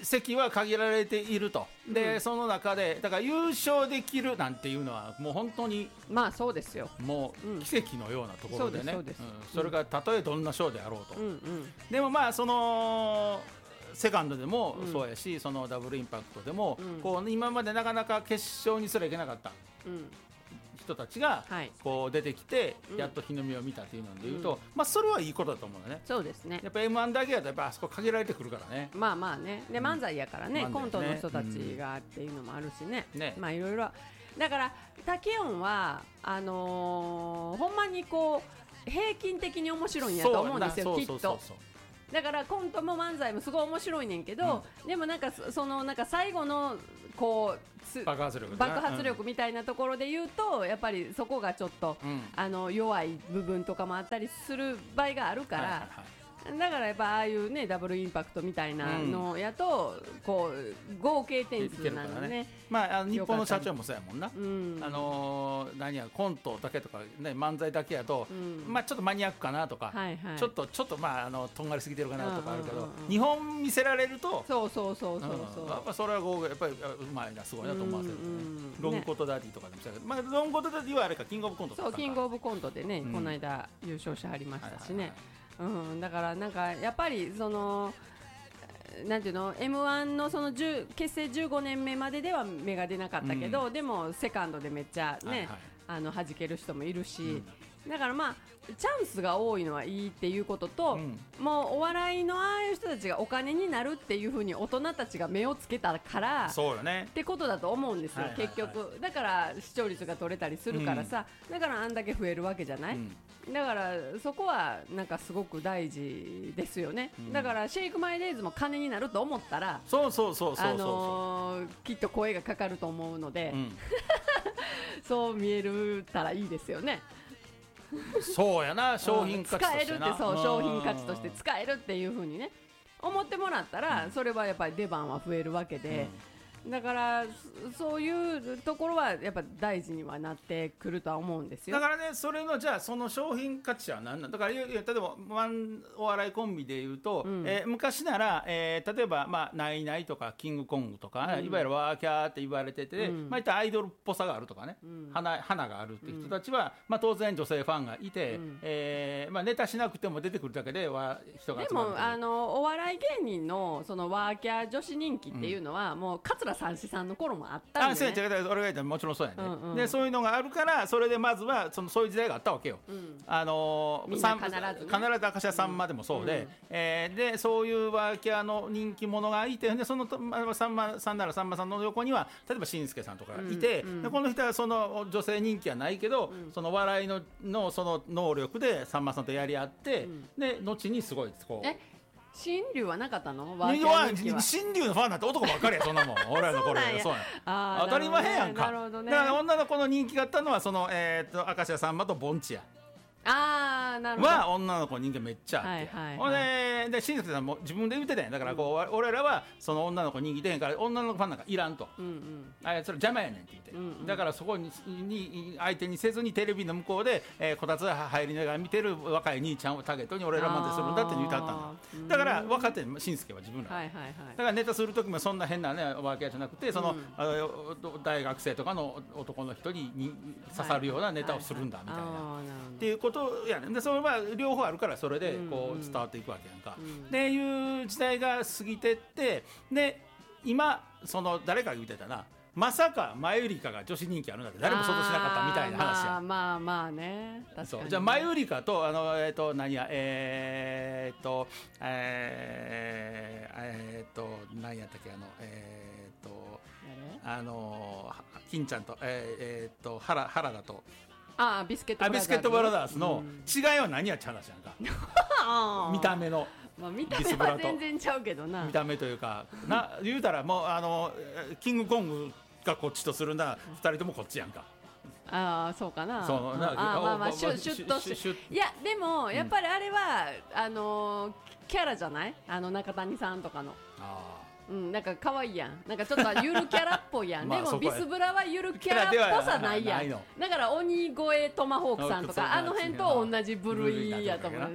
席は限られていると、で、うん、その中でだから優勝できるなんていうのはもう本当にまあそうですよ、 もう奇跡のようなところでね、 そうです、 うん、それがたとえどんな賞であろうと、 うんうん、 でもまあそのセカンドでもそうやし、うん、そのダブルインパクトでも、うん、こう今までなかなか決勝にすらいけなかった、うん人たちがこう出てきてやっと日の目を見たというのでいうと、うん、まあそれはいいことだと思うね。 そうですね。 やっぱ エムワン だけだとやっぱあそこ限られてくるからね。 まあまあね。で漫才やからね、うん、コントの人たちがっていうのもあるしね。うん、ねまあいろいろだから竹音はあのー、ほんまにこう平均的に面白いんやと思うんですよきっと。だからコントも漫才もすごい面白いねんけど、うん、でもなんかそのなんか最後のこう爆発力、 爆発力みたいなところで言うと、うん、やっぱりそこがちょっと、うん、あの弱い部分とかもあったりする場合があるから、はいはいはい、だからやっぱああいうねダブルインパクトみたいなのやと、うん、こう合計点数なんでね、ねまあ、あの日本の社長もそうやもんな、うん、あのー、何やコントだけとか、ね、漫才だけやと、うん、まあ、ちょっとマニアックかなとか、はいはい、ちょっとちょっとまああのとんがりすぎてるかなとかあるけど、うんうんうん、日本見せられるとそうそうそうそうそう、 うん、やっぱそれはこうやっぱりうまいなすごいなと思わせる、ねうんうん、ロングコートダディとかでもしたけど、ねまあ、ロングコートダディはあれかキングオブコントとかそうキングオブコントでね、うん、この間優勝してはりましたしね、はいはいはいうん、だからなんかやっぱりそのなんていうの エムワン のその結成じゅうごねんめまででは芽が出なかったけど、うん、でもセカンドでめっちゃね、はいはい、あの弾ける人もいるし、うん、だからまあチャンスが多いのはいいっていうことと、うん、もうお笑いのああいう人たちがお金になるっていう風に大人たちが目をつけたからそうよねってことだと思うんですよ、はいはいはい、結局だから視聴率が取れたりするからさ、うん、だからあんだけ増えるわけじゃない、うんだからそこはなんかすごく大事ですよね、うん、だからシェイクマイデイズも金になると思ったらそうそうそうそうそう、 あのー、きっと声がかかると思うので、うん、そう見えるたらいいですよねそうやな商品価値としてな使えるってそう商品価値として使えるっていう風にね思ってもらったら、うん、それはやっぱり出番は増えるわけで、うんだからそういうところはやっぱ大事にはなってくるとは思うんですよ。 だからねそれのじゃあその商品価値は何なんだから例えばワンお笑いコンビでいうと、うんえー、昔なら、えー、例えばまあナイナイとかキングコングとか、うん、いわゆるワーキャーって言われてて、うんまあ、いったアイドルっぽさがあるとかね、うん、花, 花があるっていう人たちは、うんまあ、当然女性ファンがいて、うんえーまあ、ネタしなくても出てくるだけでは人が集まる。 でもあのお笑い芸人 の, そのワーキャー女子人気っていうのは、うん、もう桂三枝さんの頃もあったんで、ね、あそう俺が言ったらもちろんそうやね、うんうん、でそういうのがあるからそれでまずはそのそういう時代があったわけよ、うん、あのみんな必ず、ね、 必ず明石家さんまでもそうで、うんえー、でそういうワーキャーの人気者がいてでそのさんまさんならさんまさんの横には例えばしんすけさんとかいて、うんうん、でこの人はその女性人気はないけど、うん、その笑い の, の, その能力でさんまさんとやり合って、うん、で後にすごいこうえ新竜はなかったの？ ワーキャー人気は新竜のファンなんて男ばっかりやそんなもん俺らの頃でそう当たり前やんか、ね、だから女の子の人気があったのはその、えー、と明石家さんまと盆地やあーなるほどは女の子人気めっちゃあって、はいはいはい、でで新助さんも自分で言ってたんやだからこう、うん、俺らはその女の子人気出へんから女の子ファンなんかいらんと、うんうん、あそれ邪魔やねんって言って、うんうん、だからそこ に, に相手にせずにテレビの向こうで、えー、こたつ入りながら見てる若い兄ちゃんをターゲットに俺らまでするんだって言ってはったんだ、うん、だから分かってん新助は自分ら、はいはいはい、だからネタする時もそんな変なねワーキャーじゃなくてその、うん、あ大学生とかの男の人 に, に刺さるようなネタをするんだみたいな、はいはいはい、っていうことやねんでそれは両方あるからそれでこう伝わっていくわけやんか、うんうん、っていう時代が過ぎてってで今その誰かが言ってたなまさかマユリカが女子人気あるなんて誰も想像しなかったみたいな話やまあまあまあね確かにそうじゃあマユリカとあのえっ、ー、と何やえー、っとえー、えー、っと何やったっけあのえー、っとあの金ちゃんとえー、えー、っと原原田とあビスケットブラザーズ、 ビスケットブラザーズの違いは何やっちゃう話やんか見た目の、 まあ、見た目は全然ちゃうけどな見た目というかな言うたらもうあのキングコングがこっちとするならふたりともこっちやんかああそうかなそうなあまあまあシュッとしていやでもやっぱりあれは、うん、あのキャラじゃないあの中谷さんとかのあうん、なんか可愛いやんなんかちょっとゆるキャラっぽいやんでもビスブラはゆるキャラっぽさないやんだから鬼越トマホークさんとかあの辺と同じ部類やと思うね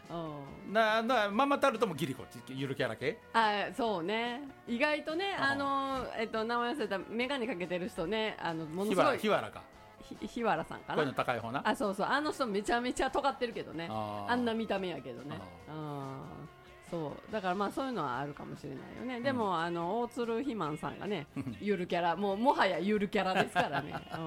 うん、 ななママタルトもギリこっちゆるキャラ系。 あ、そうね、意外とね、あのえっと名前忘れた眼鏡かけてる人ね、あのものすごい日原かひ日原さんかな、 声の高い方な。 あ、そうそう、あの人めちゃめちゃ尖ってるけどね、 ああんな見た目やけどね、 あうん、そうだからまあそういうのはあるかもしれないよね。でも、うん、あの大鶴ひまんさんがねゆるキャラ、もうもはやゆるキャラですからね、うん、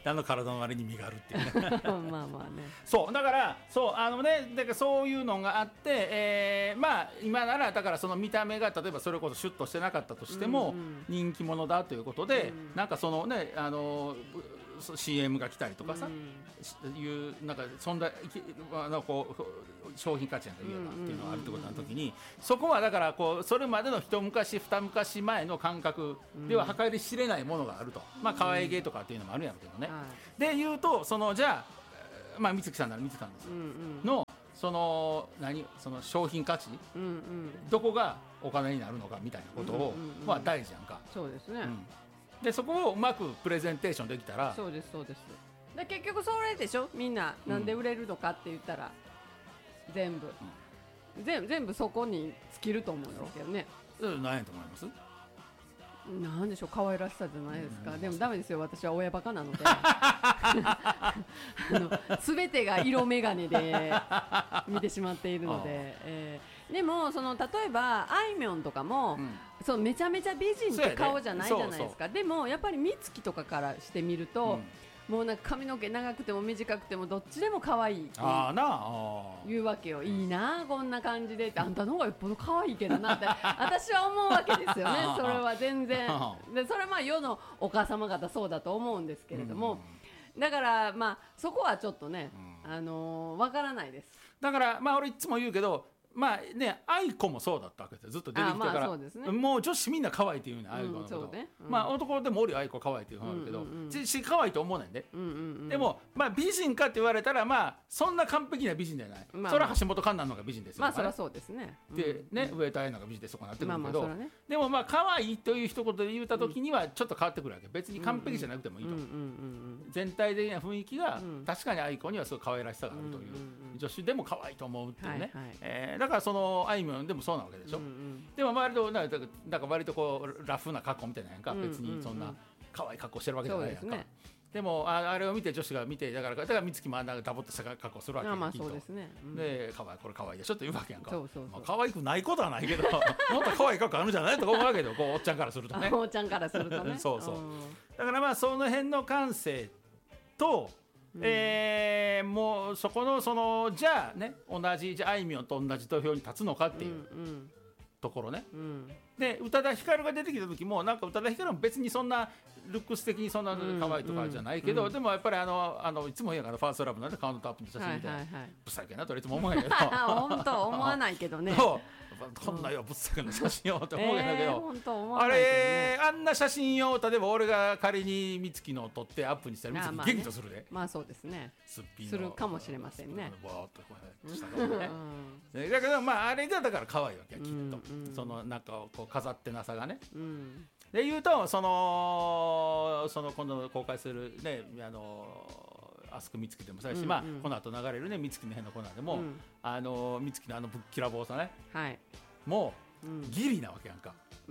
あの体の割に身があるっていうねまあまあね、 そうだからそうあのねだからそういうのがあって、えー、まあ今ならだからその見た目が例えばそれこそシュッとしてなかったとしても、うんうん、人気者だということで、うん、なんかそのねあのシーエム が来たりとかさ、うん、いうなんかそんなあのこう商品価値が言えばっていうのがあるってことの時に、そこはだからこうそれまでの一昔二昔前の感覚では計り知れないものがあると、うん、まあ可愛げとかっていうのもあるんやろうけどね、うん、で言うとそのじゃあまあ三月さんなら三月さんですよ、うんうん、のその何その商品価値、うんうん、どこがお金になるのかみたいなことを、うんうんうん、まあ大事やんか。 そうですね、うん、でそこをうまくプレゼンテーションできたら、 そうですそうです。で結局それでしょ、みんななんで売れるのかって言ったら、うん、全部、うん、全, 全部そこに尽きると思うんですけどね。 何やと思います？ なんでしょう、可愛らしさじゃないですか、うん、でもダメですよ、私は親バカなのであの全てが色眼鏡で見てしまっているので、えー、でもその例えばあいみょんとかも、うん、そのめちゃめちゃ美人って顔じゃないじゃないですか。そうそう。でもやっぱり美月とかからしてみると、うん、もうなんか髪の毛長くても短くてもどっちでも可愛いって言うわけよ。いいなこんな感じでって、あんたの方がよっぽど可愛いけどなって私は思うわけですよね。それは全然で、それはまあ世のお母様方そうだと思うんですけれども、うん、だからまあそこはちょっとね、うん、あのー、わからないです。 だからまあ俺いつも言うけど、まあね、愛子もそうだったわけですよ、ずっと出てきてから、まあね、もう女子みんな可愛いっていうね、愛子のこと、うんね、うん、まあ男でもおり愛子可愛いっていうのがあるけど、うんうんうん、し可愛いと思うねんで、うんうんうん、でも、まあ、美人かって言われたら、まあそんな完璧な美人じゃない、まあまあ、それは橋本環奈の方が美人ですよ、 まあそりゃそうですね、 でね、上戸彩のが美人でそこになってくるけど、 まあまあね、 でもまあ可愛いという一言で言った時にはちょっと変わってくるわけ、別に完璧じゃなくてもいいと、うんうんうんうん、全体的な雰囲気が、うん、確かに愛子にはすごい可愛らしさがあるという、うんうんうん、女子でも可愛いと思うっていうね、はいはい、えー、だからその愛でもそうなわけでしょ、うんうん、でも割となんか割とこうラフな格好みたいなやんか、うんうんうん、別にそんな可愛い格好してるわけじゃないやんか。 で,、ね、でも あ, あれを見て女子が見てだからだから美月もあんなダボっとした格好するわけやん、 まあそうですね、うん、 で可愛いこれ可愛いでしょって言うわけやんか。 そうそうそう、 まあ、可愛くないことはないけどもっと可愛い格好あるんじゃないと思うわけどこうおっちゃんからするとねおっちゃんからするとねそうそう、だからまあその辺の感性と、うん、えー、もうそこのそのじゃあね同じじゃああいみょんと同じ土俵に立つのかっていう、うんうん、ところね、うん、で宇多田ヒカルが出てきた時もなんか宇多田ヒカルも別にそんなルックス的にそんな可愛いとかじゃないけど、うんうん、でもやっぱりあのあのいつも言うからファーストラブなんでカウントアップの写真みたいな、はいはいはい、ぶっさいけなといつも思うんやけど本当思わないけどねこんなよぶっさけの写真よって思うんやけど、 えー、本当思わあないけどね、 れあんな写真を例えば俺が仮に美月のを撮ってアップにしたら美月激怒するで、 まあそうですね、するかもしれませんね、 バーッとこうしたからね、うん、だけどまああれがだから可愛いわけやきっと、うんうん、そのなんかこう飾ってなさがね、うん、で言うとそのその今度公開するねあのアスク美月でもそうやし、うんうん、まあこの後流れるね美月の辺のコーナーでも、うん、あの美月のあのぶっきらぼうさね、はい、もう、うん、ギリなわけやんか、うん、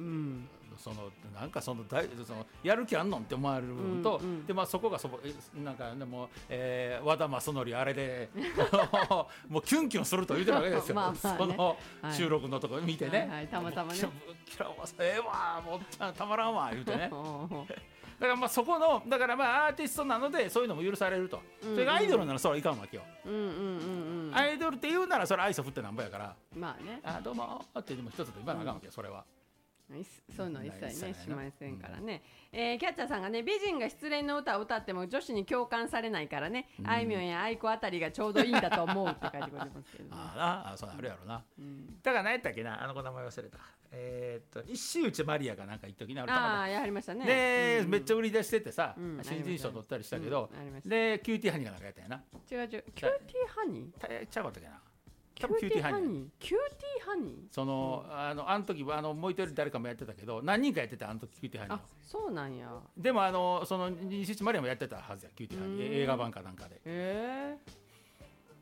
そのなんかその大そのやる気あんのんって思われる部分と、うんうん、でまあそこがそなんかでも、えー、和田正則あれでもうキュンキュンすると言ってるわけですよまあまあ、ね、その収録のところ見てね、はいはい、 たまたまねぶっきらぼうさええわもっちゃんたまらんわ言うてねだからまあそこのだからまあアーティストなのでそういうのも許されると、うんうん、それがアイドルならそれはいかんわけよ、うんうんうんうん、アイドルって言うならそれ愛想振ってなんぼやからまあねあどうもってでも一つで言わなあかんわけよ、それはそういうの一切ねしませんからね、うん、えー、キャッチャーさんがね美人が失恋の歌を歌っても女子に共感されないからね、うん、あいみょんやあいこあたりがちょうどいいんだと思うって書いてくれてますけど、ね、 ああそうあるやろな、うん、だから何やったっけなあの子名前忘れたえー、っと石内マリアがなんか一時にあるああやりましたねで、 うん、 めっちゃ売り出しててさ、うん、新人賞取ったりしたけど、うん、でキューティーハニーがなんかやったんやな違う違うキューティーハニーちゃうかったっけなキューティーハニーキューティーハニーその、うん、あのあの時あのもう一人誰かもやってたけど何人かやってたあの時キューティーハニーあそうなんやでもあのその西内マリアもやってたはずやキューティーハニー映画版かなんかでへえ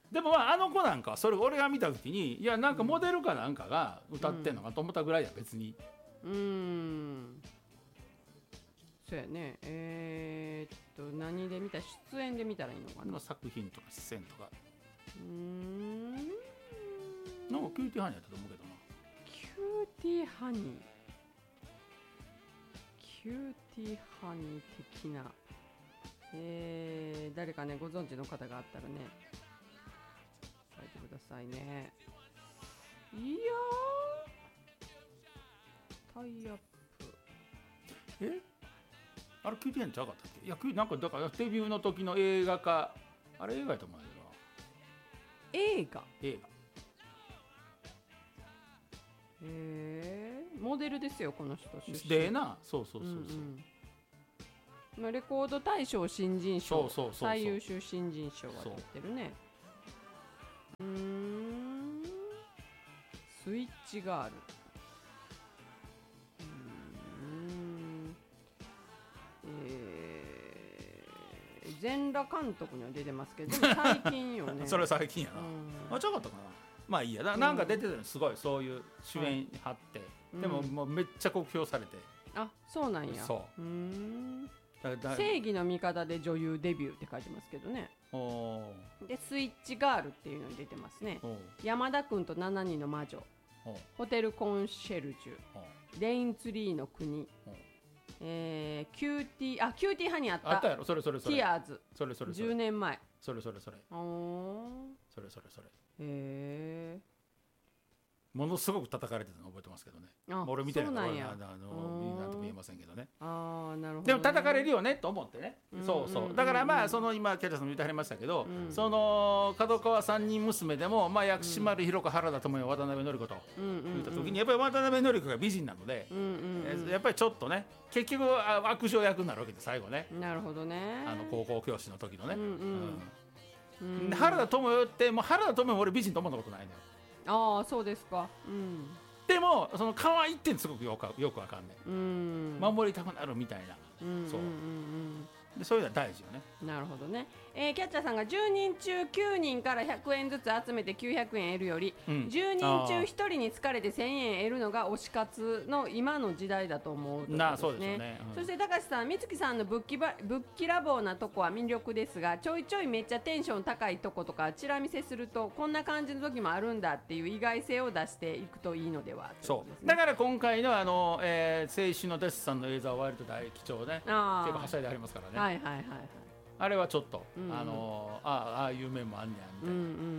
でもまああの子なんかはそれ俺が見た時にいやなんかモデルかなんかが歌ってんのかと思ったぐらいや別に。 うーんそうやね。えー、っと何で見た出演で見たらいいのかな。 作品とか出演とかうーんなんかキューティーハニーやったと思うけどな。 キューティーハニーキューティーハニー的な、えー、誰かねご存知の方があったらね書いてくださいね。いやータイアップえあれキューティーハニーちゃうかったっけ。いやなんかだからデビューの時の映画かあれ映画やと思うんだけど映画映画へえモデルですよこの人出身でな。そうそうそうそう、 うんうん、レコード大賞新人賞最優秀新人賞は取ってるね。うーんスイッチガールうーんえー、全裸監督には出てますけどでも最近よねそれ最近やな、うん、あちゃうかったかな。まあいいやだなんか出てるのすごいそういう主演張って、はい、でももうめっちゃ酷評されて、 うん、あそうなんや。 そううーん正義の味方で女優デビューって書いてますけどね。 おでスイッチガールっていうのに出てますね。山田くんとしちにんの魔女ホテルコンシェルジュレインツリーの国えー、キューティーあキューティーハニーあったあったやろそれそれそれティアーズそれそれそれじゅうねんまえそれそれそれおそれそれそれへえものすごく叩かれてたの覚えてますけどね。俺見てないからなんとも言えませんけどね。 あーなるほどね。 でも叩かれるよねと思ってね、うん、そうそうだからまあその今ケイタさんも言ってはりましたけど、うん、その角川三人娘でもまあ薬師丸ひろ子原田知世渡辺典子と言った時にやっぱり渡辺典子が美人なので、うんうんうん、やっぱりちょっとね結局悪女役になるわけで最後ね。 なるほどね。 あの高校教師の時のね、うんうんうん、 原田知世ってもう原田知世も俺美人と思ったことないのよ。 ああそうですか、うん、 でもその可愛いってすごくよくよくわかんない、 うん、 守りたくなるみたいな、 うんうんうんうん、 そうでそういうのは大事よね。 なるほどね、えー、キャッチャーさんがじゅうにん中きゅうにんからひゃくえんずつ集めてきゅうひゃくえん得るより、うん、じゅうにん中ひとりに疲れてせんえん得るのが推し活の今の時代だと思うということですね。そうですよね、うん、そして高橋さん美月さんのぶっきばぶっきらぼうなとこは魅力ですがちょいちょいめっちゃテンション高いとことかチラ見せするとこんな感じの時もあるんだっていう意外性を出していくといいのではということですね。 そうだから今回のあの、えー、青春のデスさんの映像は割と大貴重ね結構はしゃいでありますからね。 はいはいはいはいあれはちょっと、うんうん、あのああああいう面もあんねやみたいな、うんうん、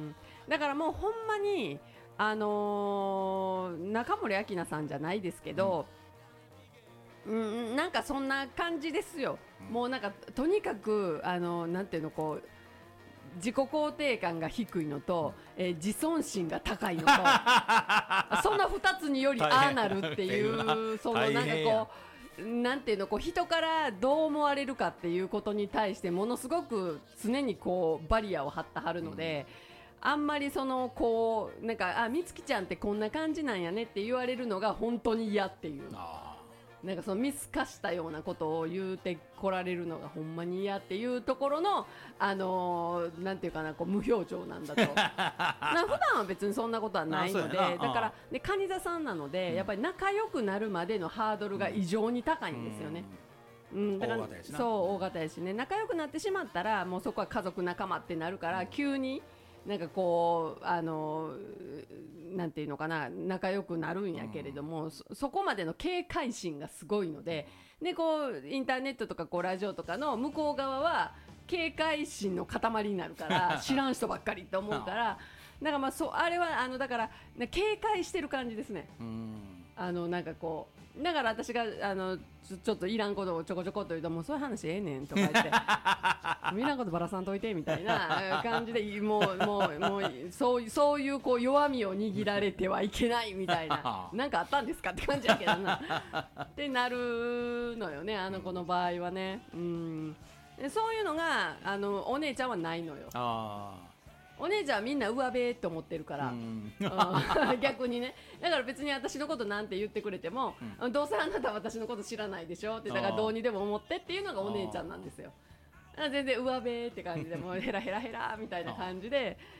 だからもうほんまにあのー、中森明菜さんじゃないですけど、うん、うん、なんかそんな感じですよ、うん、もうなんかとにかくあのなんていうのこう自己肯定感が低いのと、えー、自尊心が高いのとそのふたつによりああなるっていうそのなんかこうなんていうのこう人からどう思われるかっていうことに対してものすごく常にこうバリアを張ってはるので、うん、あんまりそのこうなんかあ美月ちゃんってこんな感じなんやねって言われるのが本当に嫌っていうなんかその見透かしたようなことを言うてこられるのがほんまに嫌っていうところのあのー、なんていうかなこう無表情なんだとな普段は別にそんなことはないのでだからで蟹座さんなので、うん、やっぱり仲良くなるまでのハードルが異常に高いんですよね、うんうん、だからそう大型やしね仲良くなってしまったらもうそこは家族仲間ってなるから、うん、急になんかこうあのなんていうのかな仲良くなるんやけれども、うん、そ, そこまでの警戒心がすごいので、でこうインターネットとかこうラジオとかの向こう側は警戒心の塊になるから知らん人ばっかりと思うからだからまあそあれはあのだから警戒してる感じですね。うんあのなんかこうだから私があの ち, ょちょっといらんことをちょこちょこっと言うともうそういう話ええねんとか言っていらんことばらさんといてみたいな感じでもうもうもうそうそういうこう弱みを握られてはいけないみたいななんかあったんですかって感じやけどなってなるのよねあの子の場合はね。うんそういうのがあのお姉ちゃんはないのよ。あお姉ちゃんはみんな上辺って思ってるから、うん、逆にねだから別に私のことなんて言ってくれても、うん、どうせあなたは私のこと知らないでしょってだからどうにでも思ってっていうのがお姉ちゃんなんですよ。全然上辺って感じでもうヘラヘラヘラみたいな感じで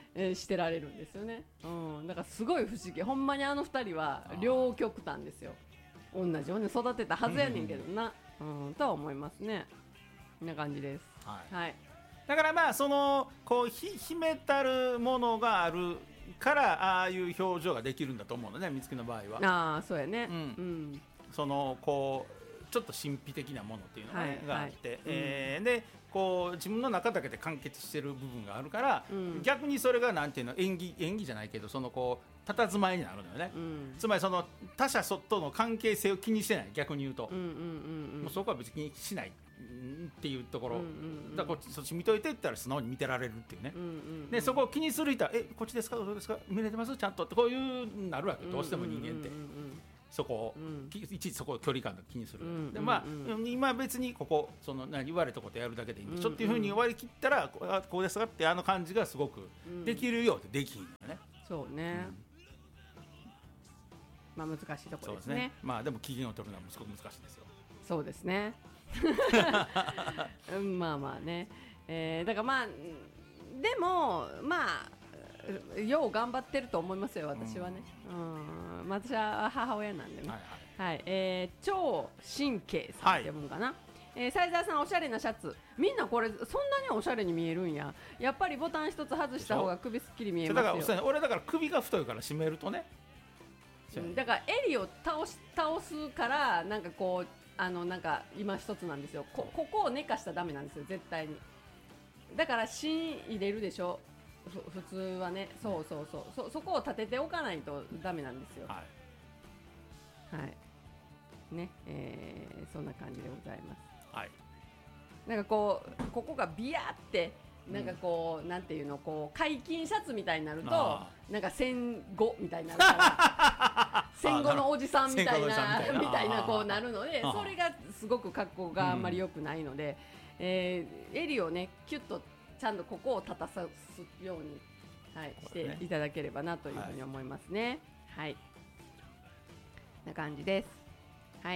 えー、してられるんですよね、うん、だからすごい不思議、ほんまにあのふたりは両極端ですよ。同じように育てたはずやねんけどな、うんうん、とは思いますね。こんな感じです、 はいはい、 だからまあそのこうひ秘めたるものがあるからああいう表情ができるんだと思うのね、美月の場合は。 ああそうやね、 うんうん、 そのこうちょっと神秘的なものっていうのが,、ねはいがあって、 はいえーでこう自分の中だけで完結してる部分があるから、 うん、 逆にそれがなんていうの演技演技じゃないけどそのこう佇まいになるのよね、 うん、 つまりその他者との関係性を気にしてない、逆に言うと、 うんうんうんうん、 もうそこは別に気にしないっていうところ、 うんうんうん、 だからこっちそっち見といてって言ったら素直に見てられるっていうね、 うんうんうん、 でそこを気にする人はえこっちですかどうですか見れてますちゃんとってこういうなるわけ、どうしても人間って、 うんうんうんうん、 そこを、 うん、 いちいちそこを距離感が気にする、 うんうんうん、 でまあ今別にここその何言われたことやるだけでいいんでしょ、 うんうん、 っていうふうに割り切ったらこあこうですかってあの感じがすごくできるようでできひんよね、 そうね、うん、まあ難しいところですね。 そうですね。まあでも機嫌を取るのはすごく難しいですよ。 そうですね。うん、まあまあね、えー、だからまあでもまあよう頑張ってると思いますよ私はね、うん、うん、私は母親なんでね、はいはい、はい、えー、超神経さんって読むかな、はい、えー、斉沢さんおしゃれなシャツ、みんなこれそんなにおしゃれに見えるんや、やっぱりボタン一つ外した方が首すっきり見えますよ。 だから俺だから首が太いから締めるとね、 だから襟を倒し倒すからなんかこうあのなんか今一つなんですよ、 こ, ここを寝かしたらダメなんですよ絶対に。だから芯入れるでしょ普通はね、そうそうそう そ, そこを立てておかないとダメなんですよ。はい、はい、ね、えー、そんな感じでございます。はい、なんかこうここがビヤってなんかこう、うん、なんていうのこう解禁シャツみたいになるとなんか戦後みたいになるから戦後のおじさんみたいなみたいなこうなるので、それがすごく格好があんまり良くないので、うん、えー、襟をねキュッとちゃんとここを立たすように、はい、していただければなというふうに思いますね。はい、はい、な感じです。はい、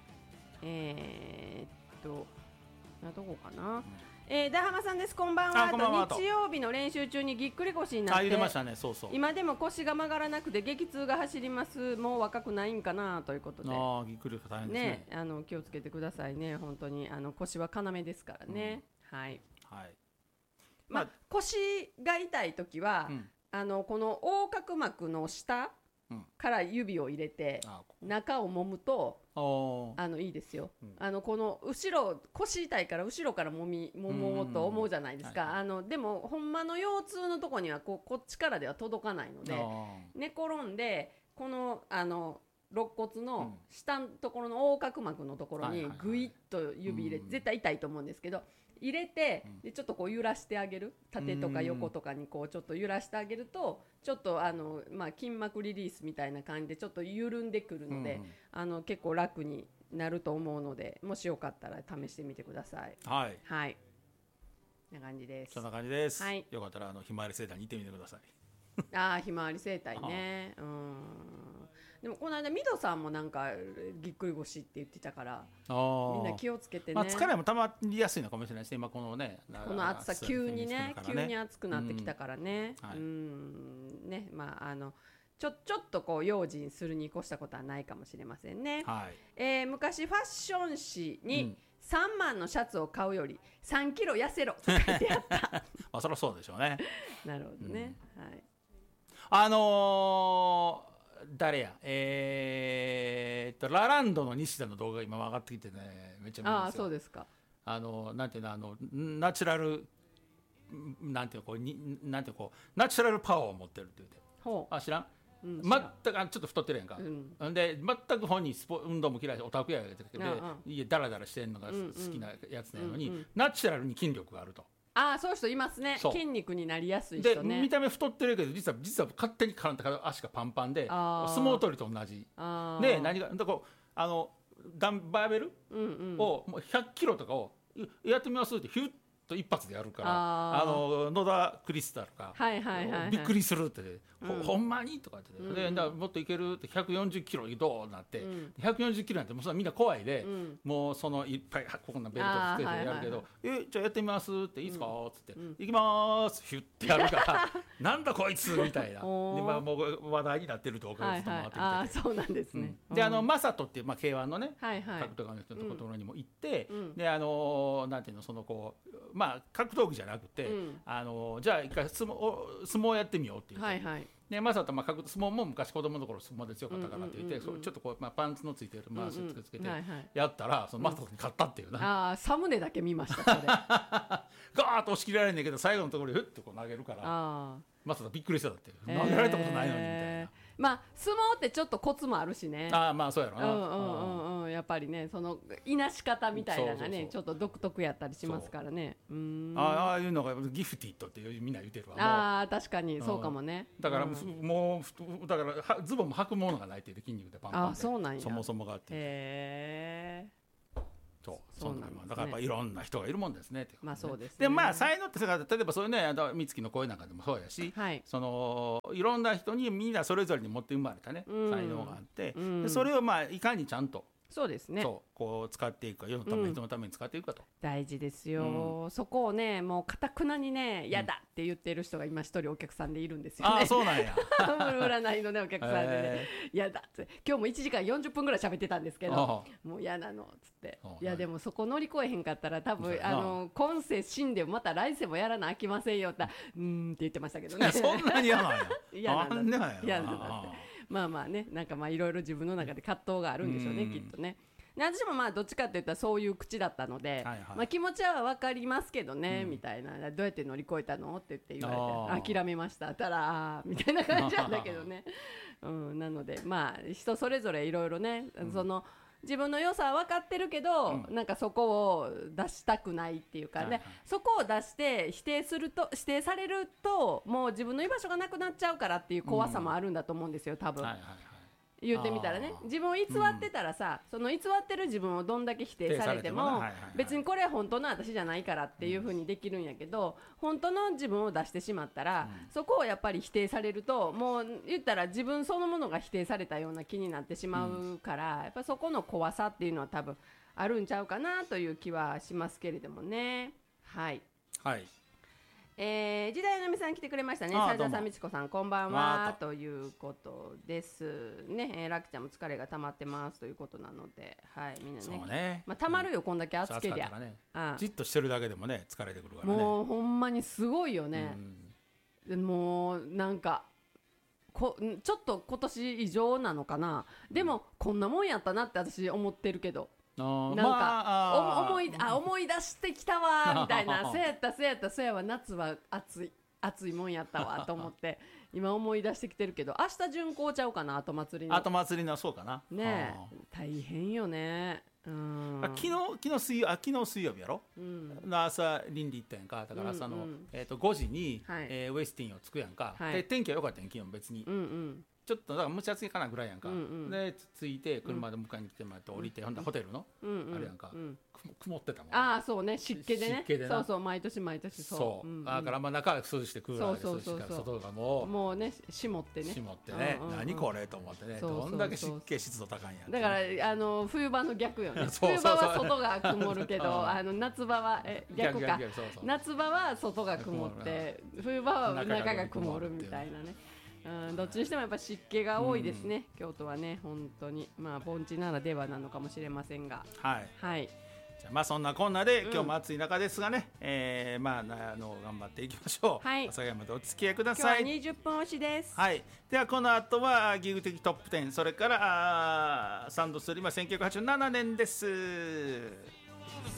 えー、っとなどこかな、うん、えー、ダハマさんです。こんばんは。と日曜日の練習中にぎっくり腰になって、 言ってましたね、そうそう、 今でも腰が曲がらなくて激痛が走ります。もう若くないんかなということで、 あぎっくり大変です ね, ね、あの気をつけてくださいね。本当にあの腰は要ですからね、うん、はい、はい、まあ、腰が痛いときは、うん、あのこの横隔膜の下から指を入れて、うん、中を揉むとあのいいですよ、うん、あのこの後ろ腰痛いから後ろから揉み揉もうと思うじゃないですか、はい、あのでもほんまの腰痛のとこにはこうこっちからでは届かないので、寝転んでこのあの肋骨の下のところの横隔膜のところにグイッと指入れて、絶対痛いと思うんですけど入れて、でちょっとこう揺らしてあげる、縦とか横とかにこうちょっと揺らしてあげるとちょっとあの、まあ、筋膜リリースみたいな感じでちょっと緩んでくるので、うん、あの結構楽になると思うので、もしよかったら試してみてください。はい、はい、こんな感じです。 そんな感じです、はい、よかったらあのひまわり生態に行ってみてください。 ああひまわり生態ね、うん、でもこの間ミドさんもなんかぎっくり腰って言ってたから、みんな気をつけてね、まあ、 疲れもたまりやすいのかもしれないですね、今このねこの暑さ急に ね, ね急に暑くなってきたからね、うん、はい、うんね、まああのちょ, ちょっとこう用心するに越したことはないかもしれませんね、はい、えー、昔ファッション誌に、うん、さんまんのシャツを買うよりさんキロ痩せろと書いてあったまあそりゃそうでしょうねなるほどね、うん、はい、 あのー誰やえー、っとラランドの西田の動画が今上がってきてね、めっちゃ見るんですよ。 ああそうですか。 あのなんていうの、あのナチュラルなんていうのこうになんていうのこうナチュラルパワーを持ってるって言って、ほう、あ知らん、うん、全くあちょっと太ってるやんか、うん、で全く本人スポ運動も嫌いしオタクやけど、家ダラダラしてるのが好きなやつなのに、うんうん、ナチュラルに筋力があると。ああそういう人いますね。筋肉になりやすい人ね。 で見た目太ってるけど実は実は勝手に体が足がパンパンで相撲取りと同じで、何がだからあのダンバーベル、うんうん、をもうひゃっキロとかをやってみますってヒュッと一発でやるから、あの野田クリスタルが、 はいはいはいはい、 びっくりするって、ほ、 うん、 ほんまにとかって、うん、でだからもっといけるってひゃくよんじゅっキロどうなって、うん、ひゃくよんじゅっキロなんてもうそれみんな怖いで、うん、もうそのいっぱいここんなベルトつけてやるけど、はいはいはい、えじゃあやってみますっていいですかっつって、うん、行きますヒュッてやるからなんだこいつみたいなで、まあ、もう話題になってると岡安と回ってきてて、はいはい、あそうなんですね、 うん、であのマサトっていう、まあ、ケーワン のね、 はいはい、 格闘家の人のところにも行って、うん、であのなんていうのそのこうまあ格闘技じゃなくて、うん、あのじゃあ一回相撲相撲やってみようって言って、はいはい、でマサトまあ格相撲も昔子供の頃相撲で強かったからって言って、うんうんうんうん、ちょっとこう、まあ、パンツのついてる回しをつけてやったら、うんうんはいはい、そのマサトに勝ったっていうな、うん、 ああサムネだけ見ましたそれガーッと押し切られるんだけど最後のところでフッとこう投げるからマサトびっくりしただって投げられたことないのにみたいな。 まあ相撲ってちょっとコツもあるしね。 ああまあそうやろな。 うんうんうんうん、やっぱりねそのいなし方みたいなのがねそうそうそうちょっと独特やったりしますからね。うーんあああいうのがギフティッドってみんな言ってるわ。 ああ確かにそうかもね。 だから、うん、もうだからズボンも履くものがないって言って筋肉でパンパンで。 あそうなんや。 そもそもがあって。へえ。 そうそうなんですね、だからやっぱいろんな人がいるもんですねって、ね、 まあそうですね。 でまあ才能って例えばそういうね美月の声なんかでもそうやし、はい、そのいろんな人にみんなそれぞれに持って生まれたね、うん、才能があって、うん、でそれをまあいかにちゃんとそうですねそうこう使っていくか世のために、うん、人のために使っていくかと大事ですよ、うん、そこをねもうかたくなにね嫌だって言ってる人が今一人お客さんでいるんですよね、 うん、あそうなんや占いのねお客さんでね嫌だって今日もいちじかんよんじゅっぷんぐらい喋ってたんですけどもう嫌なのっつっていやでもそこ乗り越えへんかったら多分あの今世死んでもまた来世もやらなあきませんよってうーんって言ってましたけどねそんなに嫌なんや嫌なんだって嫌なんだってまあまあねなんかまあいろいろ自分の中で葛藤があるんでしょうねきっとねで私もまあどっちかっていったらそういう口だったので、はいはいまあ、気持ちは分かりますけどね、うん、みたいなどうやって乗り越えたのって言って言われて諦めましたたらみたいな感じなんだけどね、うん、なのでまあ人それぞれいろいろね、うん、その自分の良さは分かってるけど、うん、なんかそこを出したくないっていうかね、はいはい、そこを出して否定すると否定されるともう自分の居場所がなくなっちゃうからっていう怖さもあるんだと思うんですよ多分、はいはい言ってみたらね自分を偽ってたらさ、うん、その偽ってる自分をどんだけ否定されても、はいはいはい、別にこれは本当の私じゃないからっていう風にできるんやけど、うん、本当の自分を出してしまったら、うん、そこをやっぱり否定されるともう言ったら自分そのものが否定されたような気になってしまうから、うん、やっぱそこの怖さっていうのは多分あるんちゃうかなという気はしますけれどもねはいはいえー、時代のみさん来てくれましたね。斉田さん、みちこさん、こんばんはということですね。えー、ラクちゃんも疲れが溜まってますということなので、はい、みんなね。そうね。まあ、溜まるよ、うん、こんだけ暑けりゃ。ね、 ああじっとしてるだけでもね、疲れてくるからね。 もうほんまにすごいよね。うん、もうなんかこちょっと今年異常なのかな。でも、うん、こんなもんやったなって私思ってるけど。なんか、まあ、思いあ思い出してきたわみたいなそうやったそうやったそうやわ夏は暑い暑いもんやったわと思って今思い出してきてるけど明日巡行ちゃうかな後祭りの後祭りのそうかなねえ大変よねうん昨日昨日水曜あ昨日水曜日やろ、うん、朝倫理行ったやんかだから朝の、うんうんえー、とごじに、はいえー、ウェスティンを着くやんか、はい、で天気は良かったやん昨日別に、うんうんちょっとだから蒸し暑いかなぐらいやんか、うんうん、で着いて車で迎えに来てもらって降りて、うん、ほんでホテルの、うんうん、あれやんか、うん、曇ってたもんああそうね湿気でね湿気でそうそう毎年毎年そうそう、うんうん、だからまあ中は涼しくてクーラーで涼しいから外がもうもうね霜ってね霜ってね、うんうんうん、何これと思ってねどんだけ湿気湿度高いんやだからあの冬場の逆よね冬場は外が曇るけどあの夏場はえ逆かそうそう夏場は外が曇って冬場は中が曇るみたいなねうん、どっちにしてもやっぱ湿気が多いですね、うん、京都はね本当にまあ盆地ならではなのかもしれませんがはい、 はい、 じゃあまあそんなこんなで、うん、今日も暑い中ですがね、えー、まああの頑張っていきましょう、はい、朝までお付き合いください今日はにじゅっぷん押しです、 はい、ではこの後はギグ的トップテンそれからサンドストリームはせんきゅうひゃくはちじゅうななねんです